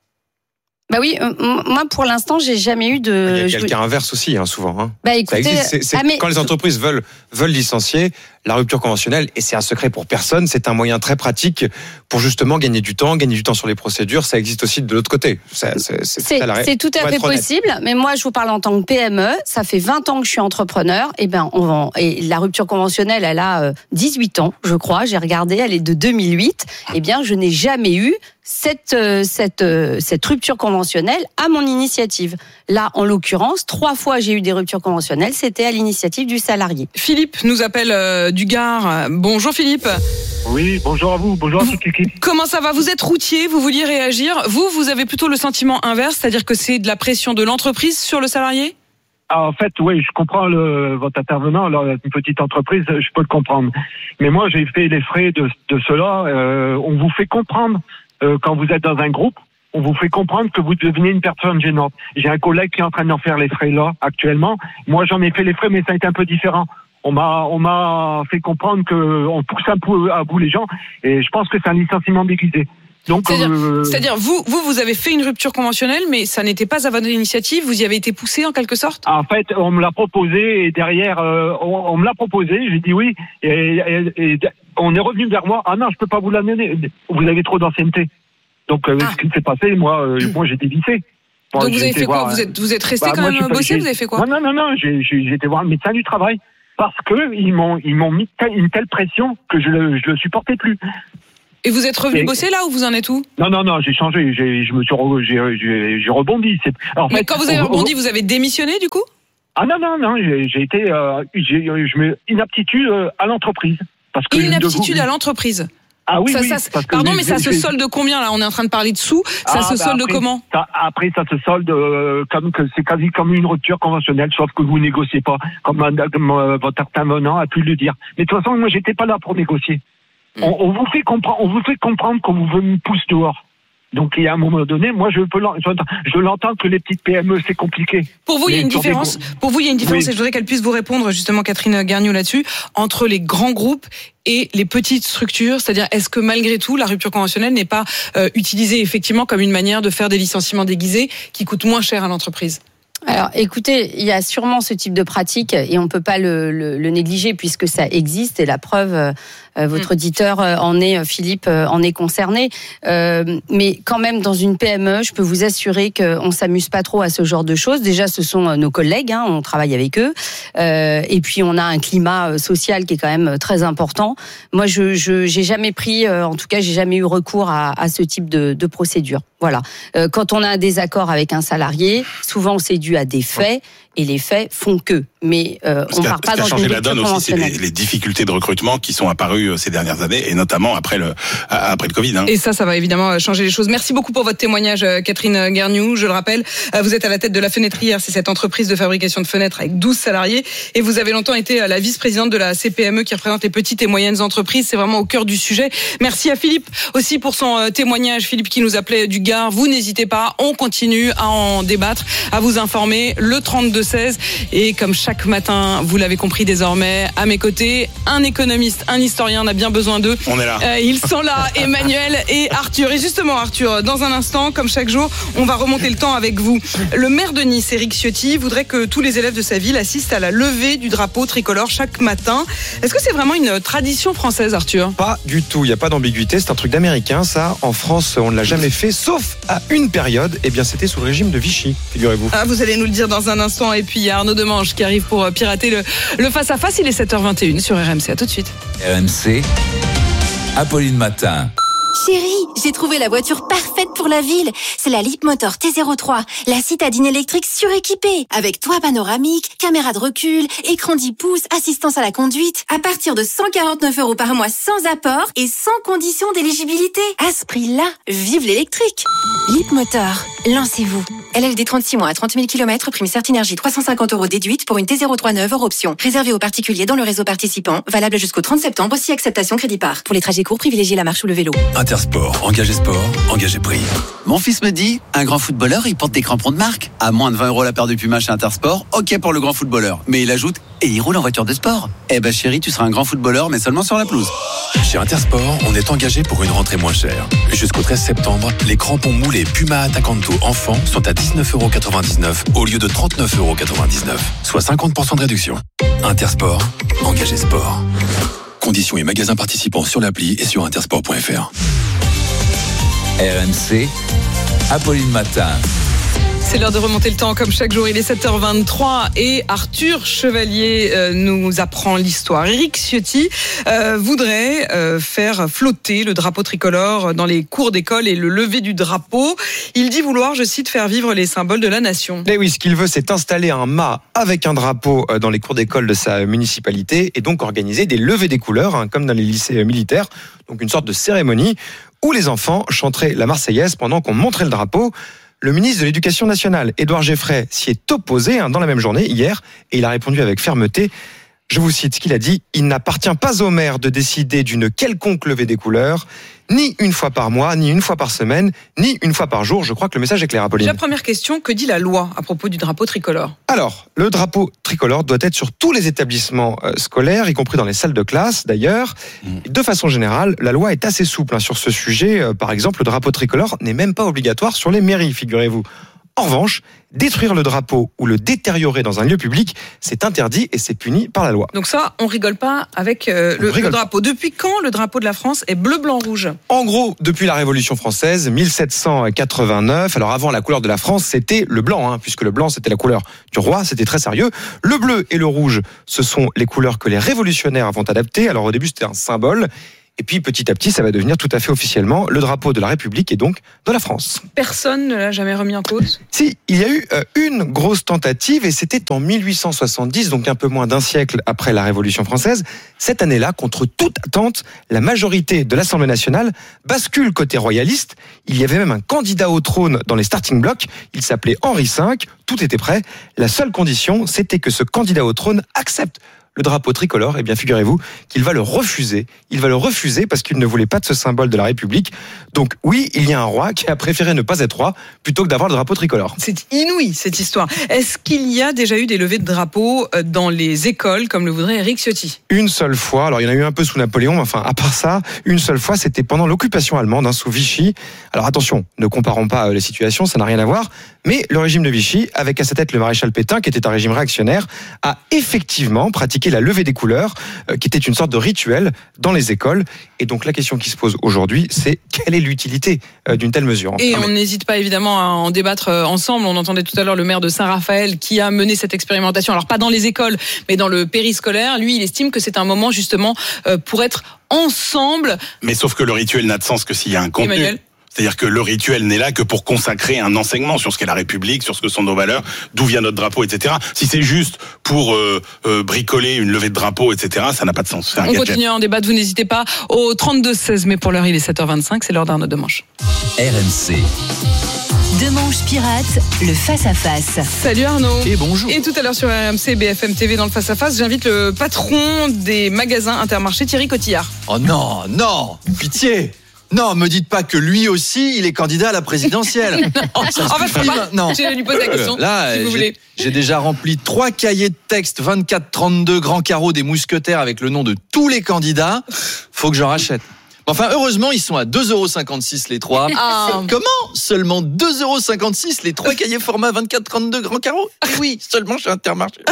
Bah oui, moi pour l'instant j'ai jamais eu de. Il y a le cas inverse aussi, souvent. Bah écoutez, ça existe. Quand les entreprises veulent licencier, la rupture conventionnelle, et c'est un secret pour personne, c'est un moyen très pratique pour justement gagner du temps sur les procédures. Ça existe aussi de l'autre côté. C'est tout à fait possible, mais moi je vous parle en tant que PME. Ça fait 20 ans que je suis entrepreneur. Et la rupture conventionnelle, elle a 18 ans, je crois. J'ai regardé, elle est de 2008. Eh bien, je n'ai jamais eu cette rupture conventionnelle à mon initiative. Là, en l'occurrence, 3 fois j'ai eu des ruptures conventionnelles, c'était à l'initiative du salarié. Philippe nous appelle du Gard. Bonjour Philippe. Oui, bonjour à vous, bonjour à toute l'équipe. Comment ça va ? Vous êtes routier, vous vouliez réagir. Vous avez plutôt le sentiment inverse, c'est-à-dire que c'est de la pression de l'entreprise sur le salarié ? En fait, oui, je comprends votre intervenant. Alors, une petite entreprise, je peux le comprendre. Mais moi, j'ai fait les frais de cela. On vous fait comprendre, quand vous êtes dans un groupe, on vous fait comprendre que vous devenez une personne gênante. J'ai un collègue qui est en train d'en faire les frais là, actuellement. Moi, j'en ai fait les frais, mais ça a été un peu différent. On m'a fait comprendre qu'on pousse un peu à bout les gens, et je pense que c'est un licenciement déguisé. Donc, c'est-à-dire vous avez fait une rupture conventionnelle, mais ça n'était pas à votre initiative, vous y avez été poussé en quelque sorte ? En fait, on me l'a proposé, et derrière, on me l'a proposé, j'ai dit oui, et on est revenu vers moi, ah non, je peux pas vous l'amener, vous avez trop d'ancienneté. Donc, ce qui s'est passé, moi j'ai dévissé. Bon, donc vous avez fait quoi? voir... Vous êtes resté quand même bosser? Vous avez fait quoi? Non, j'ai été voir le médecin du travail parce que ils m'ont mis une telle pression que je le supportais plus. Et vous êtes revenu bosser là ou vous en êtes où? Non, j'ai changé. J'ai rebondi. Mais quand vous avez rebondi, vous avez démissionné du coup? Ah non, j'ai été inaptitude à l'entreprise. Parce que inaptitude à l'entreprise. Ah oui, pardon, mais ça se solde combien là? On est en train de parler de sous. Ça se solde comment? Après, ça se solde comme que c'est quasi comme une rupture conventionnelle, sauf que vous négociez pas, comme votre intervenant a pu le dire. Mais de toute façon, moi, j'étais pas là pour négocier. On vous fait comprendre qu'on vous me pousse dehors. Donc, il y a un moment donné, moi, je l'entends que les petites PME, c'est compliqué. Pour vous, il y a une différence. Et je voudrais qu'elle puisse vous répondre, justement, Catherine Garniou, là-dessus, entre les grands groupes et les petites structures. C'est-à-dire, est-ce que malgré tout, la rupture conventionnelle n'est pas utilisée effectivement comme une manière de faire des licenciements déguisés qui coûtent moins cher à l'entreprise? Alors, écoutez, il y a sûrement ce type de pratique et on peut pas le négliger puisque ça existe et la preuve, votre auditeur Philippe en est concerné. Mais quand même, dans une PME, je peux vous assurer qu'on s'amuse pas trop à ce genre de choses. Déjà, ce sont nos collègues, on travaille avec eux. Et puis, on a un climat social qui est quand même très important. Moi, j'ai jamais pris, en tout cas, j'ai jamais eu recours à ce type de procédure. Voilà. Quand on a un désaccord avec un salarié, souvent c'est dû à des faits et les faits font que. Mais on ne part pas dans une rupture conventionnelle. Ce qui a changé la donne aussi, c'est les difficultés de recrutement qui sont apparues ces dernières années et notamment après le Covid. Et ça va évidemment changer les choses. Merci beaucoup pour votre témoignage, Catherine Garniou. Je le rappelle, vous êtes à la tête de La Fenêtrière, c'est cette entreprise de fabrication de fenêtres avec 12 salariés et vous avez longtemps été la vice-présidente de la CPME qui représente les petites et moyennes entreprises. C'est vraiment au cœur du sujet. Merci à Philippe aussi pour son témoignage. Philippe qui nous appelait du Gard. Vous n'hésitez pas, on continue à en débattre, à vous informer. Le 32-16 et comme chaque matin, vous l'avez compris désormais, à mes côtés, un économiste, un historien, on a bien besoin d'eux. On est là. Ils sont là, Emmanuel et Arthur. Et justement, Arthur, dans un instant, comme chaque jour, on va remonter le temps avec vous. Le maire de Nice, Éric Ciotti, voudrait que tous les élèves de sa ville assistent à la levée du drapeau tricolore chaque matin. Est-ce que c'est vraiment une tradition française, Arthur? Pas du tout, il n'y a pas d'ambiguïté, c'est un truc d'américain, ça. En France, on ne l'a jamais fait, sauf à une période, et bien c'était sous le régime de Vichy, figurez-vous. Ah, vous allez nous le dire dans un instant. Et puis il y a Arnaud Demange qui arrive pour pirater le face-à-face. Il est 7h21 sur RMC. À tout de suite. RMC, Apolline Matin. Chérie, j'ai trouvé la voiture parfaite pour la ville. C'est la Leapmotor T03, la citadine électrique suréquipée, avec toit panoramique, caméra de recul, écran 10 pouces, assistance à la conduite, à partir de 149 € par mois sans apport et sans condition d'éligibilité. À ce prix-là, vive l'électrique. Leapmotor, lancez-vous. LLD 36 mois à 30 000 km, prime Certinergie 350 € déduite pour une T03 neuve hors option. Réservé aux particuliers dans le réseau participant, valable jusqu'au 30 septembre, si acceptation crédit par. Pour les trajets courts, privilégiez la marche ou le vélo. Intersport, engagé sport, engagé prix. Mon fils me dit, un grand footballeur, il porte des crampons de marque. À moins de 20 € la paire de Puma chez Intersport, ok pour le grand footballeur. Mais il ajoute, et il roule en voiture de sport. Eh ben chérie, tu seras un grand footballeur, mais seulement sur la pelouse. Chez Intersport, on est engagé pour une rentrée moins chère. Jusqu'au 13 septembre, les crampons moulés Puma Attacanto enfants sont à 19,99 € au lieu de 39,99 €, soit 50% de réduction. Intersport, engagé sport. Conditions et magasins participants sur l'appli et sur intersport.fr. RMC, Apolline Matin. C'est l'heure de remonter le temps comme chaque jour. Il est 7h23 et Arthur Chevalier nous apprend l'histoire. Éric Ciotti voudrait faire flotter le drapeau tricolore dans les cours d'école et le lever du drapeau. Il dit vouloir, je cite, faire vivre les symboles de la nation. Et oui, ce qu'il veut, c'est installer un mât avec un drapeau dans les cours d'école de sa municipalité et donc organiser des levées des couleurs, comme dans les lycées militaires. Donc une sorte de cérémonie où les enfants chanteraient la Marseillaise pendant qu'on montrait le drapeau. Le ministre de l'Éducation nationale, Édouard Geffray, s'y est opposé dans la même journée, hier, et il a répondu avec fermeté. Je vous cite ce qu'il a dit. « Il n'appartient pas au maire de décider d'une quelconque levée des couleurs, ni une fois par mois, ni une fois par semaine, ni une fois par jour. » Je crois que le message est clair, Apolline. La première question, que dit la loi à propos du drapeau tricolore ? Alors, le drapeau tricolore doit être sur tous les établissements scolaires, y compris dans les salles de classe d'ailleurs. De façon générale, la loi est assez souple sur ce sujet. Par exemple, le drapeau tricolore n'est même pas obligatoire sur les mairies, figurez-vous. En revanche, détruire le drapeau ou le détériorer dans un lieu public, c'est interdit et c'est puni par la loi. Donc ça, on rigole pas avec le drapeau. Depuis quand le drapeau de la France est bleu, blanc, rouge ? En gros, depuis la Révolution française, 1789. Alors avant, la couleur de la France, c'était le blanc, puisque le blanc, c'était la couleur du roi, c'était très sérieux. Le bleu et le rouge, ce sont les couleurs que les révolutionnaires vont adapter. Alors au début, c'était un symbole. Et puis petit à petit, ça va devenir tout à fait officiellement le drapeau de la République et donc de la France. Personne ne l'a jamais remis en cause ? Si, il y a eu une grosse tentative et c'était en 1870, donc un peu moins d'un siècle après la Révolution française. Cette année-là, contre toute attente, la majorité de l'Assemblée nationale bascule côté royaliste. Il y avait même un candidat au trône dans les starting blocks. Il s'appelait Henri V. Tout était prêt. La seule condition, c'était que ce candidat au trône accepte le drapeau tricolore. Eh bien, figurez-vous qu'il va le refuser. Il va le refuser parce qu'il ne voulait pas de ce symbole de la République. Donc oui, il y a un roi qui a préféré ne pas être roi plutôt que d'avoir le drapeau tricolore. C'est inouï, cette histoire. Est-ce qu'il y a déjà eu des levées de drapeaux dans les écoles, comme le voudrait Éric Ciotti ? Une seule fois. Alors, il y en a eu un peu sous Napoléon, mais enfin, à part ça, une seule fois, c'était pendant l'occupation allemande, sous Vichy. Alors, attention, ne comparons pas les situations, ça n'a rien à voir. Mais le régime de Vichy, avec à sa tête le maréchal Pétain, qui était un régime réactionnaire, a effectivement pratiqué la levée des couleurs, qui était une sorte de rituel dans les écoles. Et donc la question qui se pose aujourd'hui, c'est quelle est l'utilité d'une telle mesure ? Et on n'hésite pas évidemment à en débattre ensemble. On entendait tout à l'heure le maire de Saint-Raphaël qui a mené cette expérimentation. Alors pas dans les écoles, mais dans le périscolaire. Lui, il estime que c'est un moment justement pour être ensemble. Mais sauf que le rituel n'a de sens que s'il y a un contenu. Emmanuel ? C'est-à-dire que le rituel n'est là que pour consacrer un enseignement sur ce qu'est la République, sur ce que sont nos valeurs, d'où vient notre drapeau, etc. Si c'est juste pour bricoler une levée de drapeau, etc., ça n'a pas de sens. On continue à en débattre, vous n'hésitez pas. Au 32-16, mais pour l'heure, il est 7h25, c'est l'heure d'Arnaud Demanche. RMC. Demanche Pirate, le face-à-face. Salut Arnaud. Et bonjour. Et tout à l'heure sur RMC, BFM TV dans le face-à-face, j'invite le patron des magasins Intermarché, Thierry Cotillard. Oh non, pitié. Non, me dites pas que lui aussi, il est candidat à la présidentielle. Ça suffit maintenant. Je vais lui poser la question, là, si vous voulez. J'ai déjà rempli 3 cahiers de texte 24-32 grands carreaux des mousquetaires avec le nom de tous les candidats. Faut que j'en rachète. Enfin, heureusement, ils sont à 2,56 € les 3. Comment ? Seulement 2,56 € les 3 cahiers format 24-32 grands carreaux ? Et oui, seulement chez Intermarché.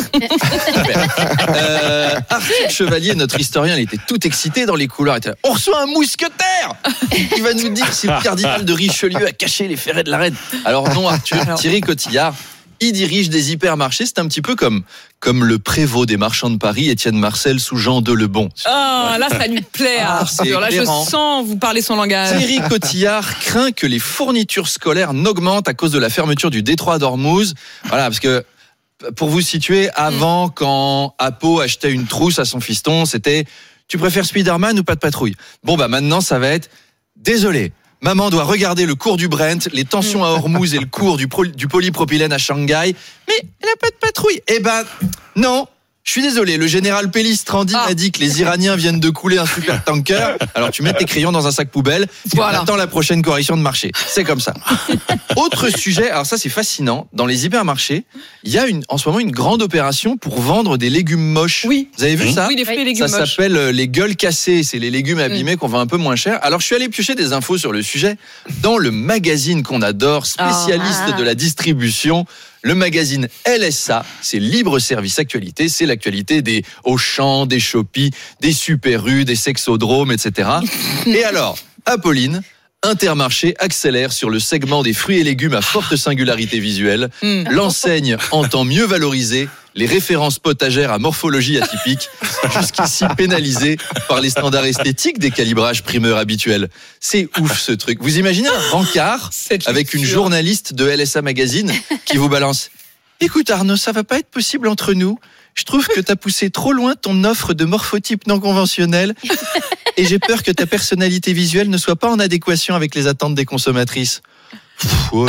Arthur Chevalier, notre historien, il était tout excité dans les couloirs. On reçoit un mousquetaire qui va nous dire si le cardinal de Richelieu a caché les ferrets de la reine. Alors non, Arthur, Thierry Cotillard, il dirige des hypermarchés. C'est un petit peu comme le prévôt des marchands de Paris, Étienne Marcel sous Jean Delebon. Là, ça lui plaît. Arthur. Là, je sens vous parler son langage. Thierry Cotillard craint que les fournitures scolaires n'augmentent à cause de la fermeture du détroit d'Ormuz. Voilà, parce que pour vous situer, avant, quand Apo achetait une trousse à son fiston, c'était « Tu préfères Spider-Man ou pas de patrouille ?» Bon, maintenant, ça va être « Désolé, maman doit regarder le cours du Brent, les tensions à Hormuz et le cours du polypropylène à Shanghai, mais elle n'a pas de patrouille. » Eh ben, non. Je suis désolé, le général Pellistrandi m'a dit que les Iraniens viennent de couler un super tanker. Alors tu mets tes crayons dans un sac poubelle et on attend la prochaine correction de marché. C'est comme ça. Autre sujet, alors ça c'est fascinant. Dans les hypermarchés, il y a en ce moment une grande opération pour vendre des légumes moches. Oui. Vous avez vu ça ? Oui, les fruits et légumes moches. Ça s'appelle les gueules cassées. C'est les légumes abîmés qu'on vend un peu moins cher. Alors je suis allé piocher des infos sur le sujet dans le magazine qu'on adore, spécialiste de la distribution. Le magazine LSA, c'est Libre Service Actualité, c'est l'actualité des Auchan, des Shopee, des Super U, des Sexodromes, etc. Et alors, Apolline, Intermarché accélère sur le segment des fruits et légumes à forte singularité visuelle. L'enseigne entend mieux valoriser les références potagères à morphologie atypique, jusqu'ici pénalisées par les standards esthétiques des calibrages primeurs habituels. C'est ouf ce truc. Vous imaginez un rencard avec une journaliste de LSA Magazine qui vous balance « Écoute Arnaud, ça va pas être possible entre nous. Je trouve que t'as poussé trop loin ton offre de morphotype non conventionnel et j'ai peur que ta personnalité visuelle ne soit pas en adéquation avec les attentes des consommatrices. » Bon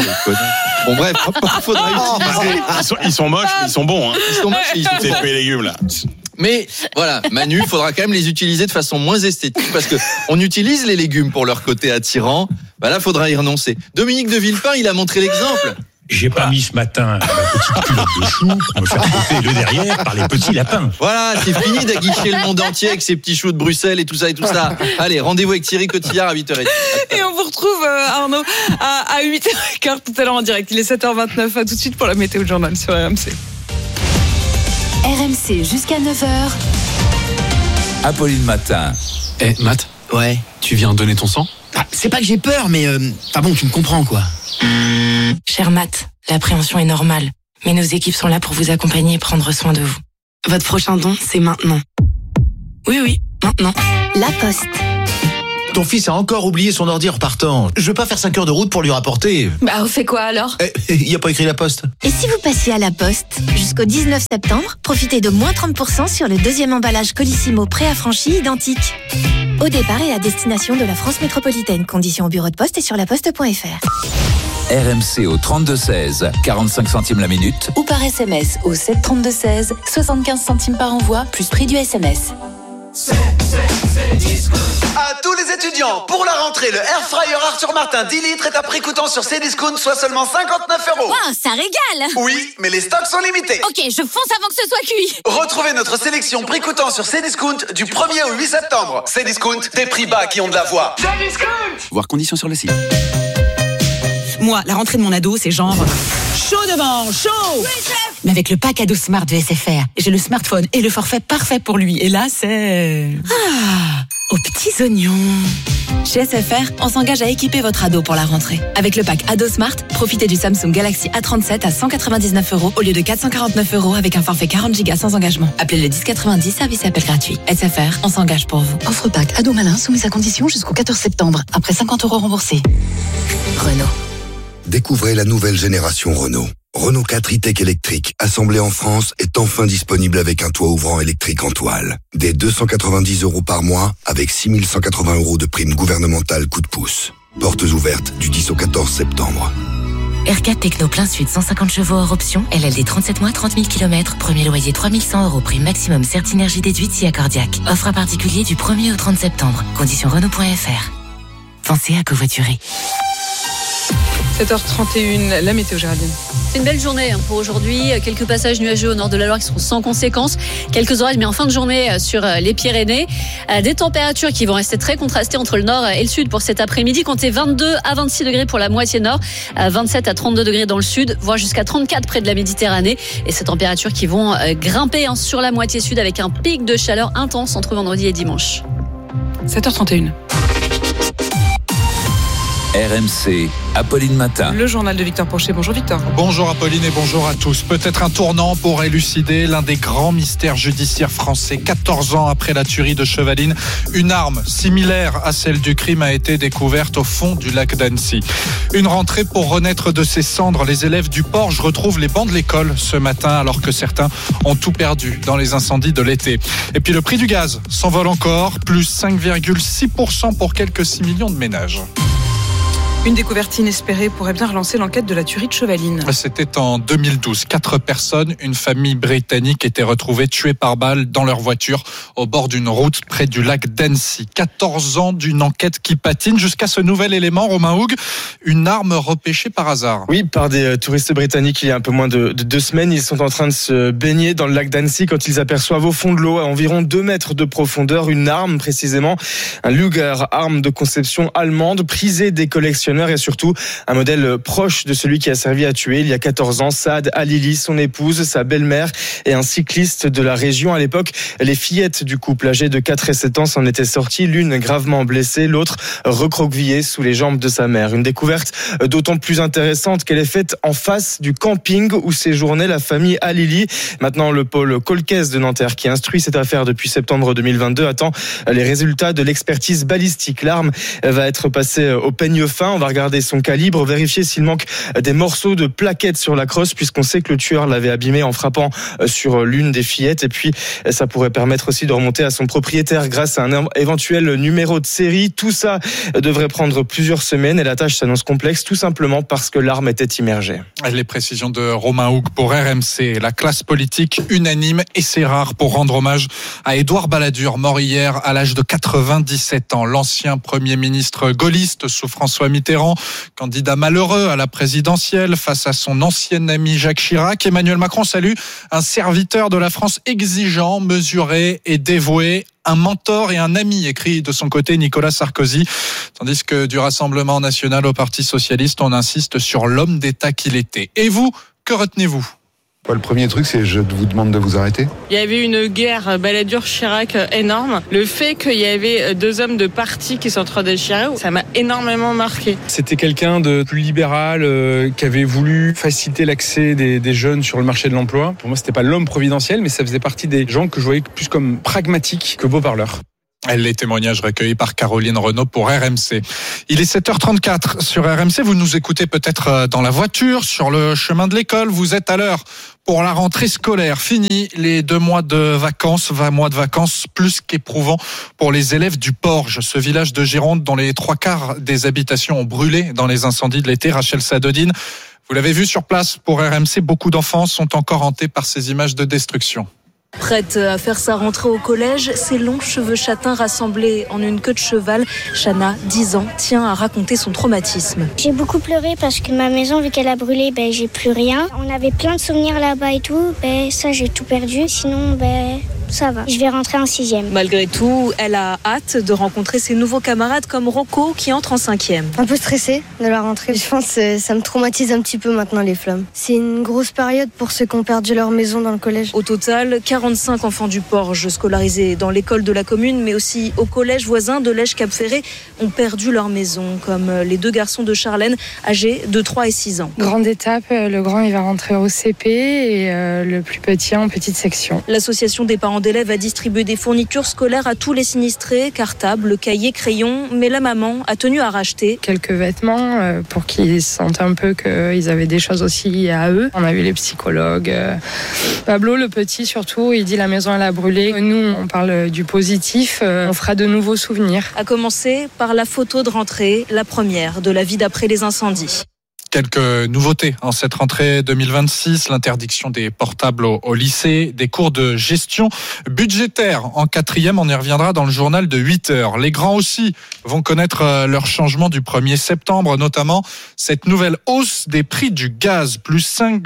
bref, faudra utiliser. Ils sont moches, mais ils sont bons. Ils sont moches, ils sont ces fruits et légumes là. Mais voilà, Manu, il faudra quand même les utiliser de façon moins esthétique parce que on utilise les légumes pour leur côté attirant. Là, faudra y renoncer. Dominique de Villepin, il a montré l'exemple. J'ai pas mis ce matin ma petite culotte de chou pour me faire couper le derrière par les petits lapins. Voilà, c'est fini d'aguicher le monde entier avec ces petits choux de Bruxelles et tout ça. Allez, rendez-vous avec Thierry Cotillard à 8h30. Et on vous retrouve, Arnaud, à 8h15 tout à l'heure en direct. Il est 7h29. À tout de suite pour la météo journal sur RMC. RMC jusqu'à 9h. Apolline Matin. Matt. Ouais. Tu viens donner ton sang ? C'est pas que j'ai peur, mais bon, tu me comprends, quoi. Cher Matt, l'appréhension est normale, mais nos équipes sont là pour vous accompagner et prendre soin de vous. Votre prochain don, c'est maintenant. Oui, maintenant. La Poste. Ton fils a encore oublié son ordi en repartant. Je veux pas faire 5 heures de route pour lui rapporter. On fait quoi alors ? Il a pas écrit La Poste. Et si vous passiez à La Poste ? Jusqu'au 19 septembre, profitez de moins 30% sur le deuxième emballage Colissimo préaffranchi identique. Au départ et à destination de la France métropolitaine. Conditions au bureau de poste et sur laposte.fr. RMC au 32-16, 45 centimes la minute. Ou par SMS au 732-16, 75 centimes par envoi, plus prix du SMS. À tous les étudiants, pour la rentrée, le Air Fryer Arthur Martin 10 litres est à prix coûtant sur Cdiscount, soit seulement 59 €. Wow, ça régale! Oui, mais les stocks sont limités. Ok, je fonce avant que ce soit cuit. Retrouvez notre sélection prix coûtant sur Cdiscount du 1er au 8 septembre. Cdiscount, des prix bas qui ont de la voix. Cdiscount! Voir conditions sur le site. Moi, la rentrée de mon ado, c'est genre chaud devant, chaud. Mais avec le pack ado Smart de SFR, j'ai le smartphone et le forfait parfait pour lui. Et là, c'est aux petits oignons. Chez SFR, on s'engage à équiper votre ado pour la rentrée. Avec le pack ado Smart, profitez du Samsung Galaxy A37 à 199 € au lieu de 449 € avec un forfait 40 Go sans engagement. Appelez le 1090, service et appel gratuit. SFR, on s'engage pour vous. Offre pack ado malin soumise à condition jusqu'au 14 septembre. Après 50 € remboursés. Renault. Découvrez la nouvelle génération Renault. Renault 4 e-Tech électrique, assemblé en France, est enfin disponible avec un toit ouvrant électrique en toile. Dès 290 € par mois, avec 6 180 € de prime gouvernementale coup de pouce. Portes ouvertes du 10 au 14 septembre. R4 Techno plein sud, 150 chevaux hors option, LLD 37 mois, 30 000 km, premier loyer 3 100 €, prime maximum Certinergie déduite si accordiaque. Offre à particulier du 1er au 30 septembre. Conditions Renault.fr. Pensez à covoiturer. 7h31, la météo, Géraldine. C'est une belle journée pour aujourd'hui. Quelques passages nuageux au nord de la Loire qui seront sans conséquence. Quelques orages, mais en fin de journée sur les Pyrénées. Des températures qui vont rester très contrastées entre le nord et le sud pour cet après-midi. Comptez 22 à 26 degrés pour la moitié nord, 27 à 32 degrés dans le sud, voire jusqu'à 34 près de la Méditerranée. Et ces températures qui vont grimper sur la moitié sud avec un pic de chaleur intense entre vendredi et dimanche. 7h31. RMC, Apolline Matin. Le journal de Victor Porcher. Bonjour Victor. Bonjour Apolline et bonjour à tous. Peut-être un tournant pour élucider l'un des grands mystères judiciaires français. 14 ans après la tuerie de Chevaline, une arme similaire à celle du crime a été découverte au fond du lac d'Annecy. Une rentrée pour renaître de ses cendres. Les élèves du Porge retrouvent les bancs de l'école ce matin alors que certains ont tout perdu dans les incendies de l'été. Et puis le prix du gaz s'envole encore, plus 5,6% pour quelques 6 millions de ménages. Une découverte inespérée pourrait bien relancer l'enquête de la tuerie de Chevaline. C'était en 2012. 4 personnes, une famille britannique, étaient retrouvées tuées par balle dans leur voiture au bord d'une route près du lac d'Annecy. 14 ans d'une enquête qui patine jusqu'à ce nouvel élément, Romain Houg, une arme repêchée par hasard. Oui, par des touristes britanniques il y a un peu moins de 2 semaines. Ils sont en train de se baigner dans le lac d'Annecy quand ils aperçoivent au fond de l'eau, à environ 2 mètres de profondeur, une arme précisément, un Luger, arme de conception allemande, prisée des collectionneurs et surtout un modèle proche de celui qui a servi à tuer il y a 14 ans Saad Alili, son épouse, sa belle-mère et un cycliste de la région. À l'époque, les fillettes du couple âgées de 4 et 7 ans s'en étaient sorties, l'une gravement blessée, l'autre recroquevillée sous les jambes de sa mère. Une découverte d'autant plus intéressante qu'elle est faite en face du camping où séjournait la famille Alili. Maintenant, le pôle Colcaise de Nanterre, qui instruit cette affaire depuis septembre 2022, attend les résultats de l'expertise balistique. L'arme va être passée au peigne fin. On va regarder son calibre, vérifier s'il manque des morceaux de plaquettes sur la crosse, puisqu'on sait que le tueur l'avait abîmé en frappant sur l'une des fillettes. Et puis, ça pourrait permettre aussi de remonter à son propriétaire grâce à un éventuel numéro de série. Tout ça devrait prendre plusieurs semaines et la tâche s'annonce complexe, tout simplement parce que l'arme était immergée. Les précisions de Romain Houg pour RMC. La classe politique unanime, et c'est rare, pour rendre hommage à Édouard Balladur, mort hier à l'âge de 97 ans. L'ancien Premier ministre gaulliste sous François Mitterrand Mitterrand, candidat malheureux à la présidentielle face à son ancien ami Jacques Chirac. Emmanuel Macron salue un serviteur de la France exigeant, mesuré et dévoué. Un mentor et un ami, écrit de son côté Nicolas Sarkozy. Tandis que du Rassemblement national au Parti socialiste, on insiste sur l'homme d'État qu'il était. Et vous, que retenez-vous ? Le premier truc, c'est je vous demande de vous arrêter. Il y avait une guerre Balladur-Chirac énorme. Le fait qu'il y avait deux hommes de parti qui s'entre-aidaient Chirac, ça m'a énormément marqué. C'était quelqu'un de plus libéral, qui avait voulu faciliter l'accès des jeunes sur le marché de l'emploi. Pour moi, c'était pas l'homme providentiel, mais ça faisait partie des gens que je voyais plus comme pragmatiques que beaux parleurs. Les témoignages recueillis par Caroline Renaud pour RMC. Il est 7h34 sur RMC. Vous nous écoutez peut-être dans la voiture, sur le chemin de l'école. Vous êtes à l'heure pour la rentrée scolaire. Fini les 2 mois de vacances, 20 mois de vacances plus qu'éprouvants pour les élèves du Porge, ce village de Gironde dont les 3/4 des habitations ont brûlé dans les incendies de l'été. Rachel Sadodine, vous l'avez vu sur place pour RMC, beaucoup d'enfants sont encore hantés par ces images de destruction. Prête à faire sa rentrée au collège, ses longs cheveux châtains rassemblés en une queue de cheval, Chana, 10 ans, tient à raconter son traumatisme. J'ai beaucoup pleuré parce que ma maison, vu qu'elle a brûlé, j'ai plus rien. On avait plein de souvenirs là-bas et tout, ça j'ai tout perdu. Sinon, ça va. Je vais rentrer en 6e. Malgré tout, elle a hâte de rencontrer ses nouveaux camarades comme Rocco qui entre en 5e. Un peu stressée de la rentrée. Je pense que ça me traumatise un petit peu maintenant les flammes. C'est une grosse période pour ceux qui ont perdu leur maison dans le collège. Au total, 45 enfants du Porge scolarisés dans l'école de la commune, mais aussi au collège voisin de Lège-Cap-Ferré, ont perdu leur maison, comme les 2 garçons de Charlène, âgés de 3 et 6 ans. Grande étape, le grand il va rentrer au CP et le plus petit en petite section. L'association des parents d'élèves a distribué des fournitures scolaires à tous les sinistrés, cartables, cahiers, crayons, mais la maman a tenu à racheter quelques vêtements pour qu'ils sentent un peu qu'ils avaient des choses aussi à eux. On a vu les psychologues. Pablo, le petit surtout, il dit la maison elle a brûlé. Nous, on parle du positif. On fera de nouveaux souvenirs. À commencer par la photo de rentrée, la première de la vie d'après les incendies. Quelques nouveautés en cette rentrée 2026, l'interdiction des portables au lycée, des cours de gestion budgétaire en 4e, on y reviendra dans le journal de 8h. Les grands aussi vont connaître leur changement du 1er septembre, notamment cette nouvelle hausse des prix du gaz, plus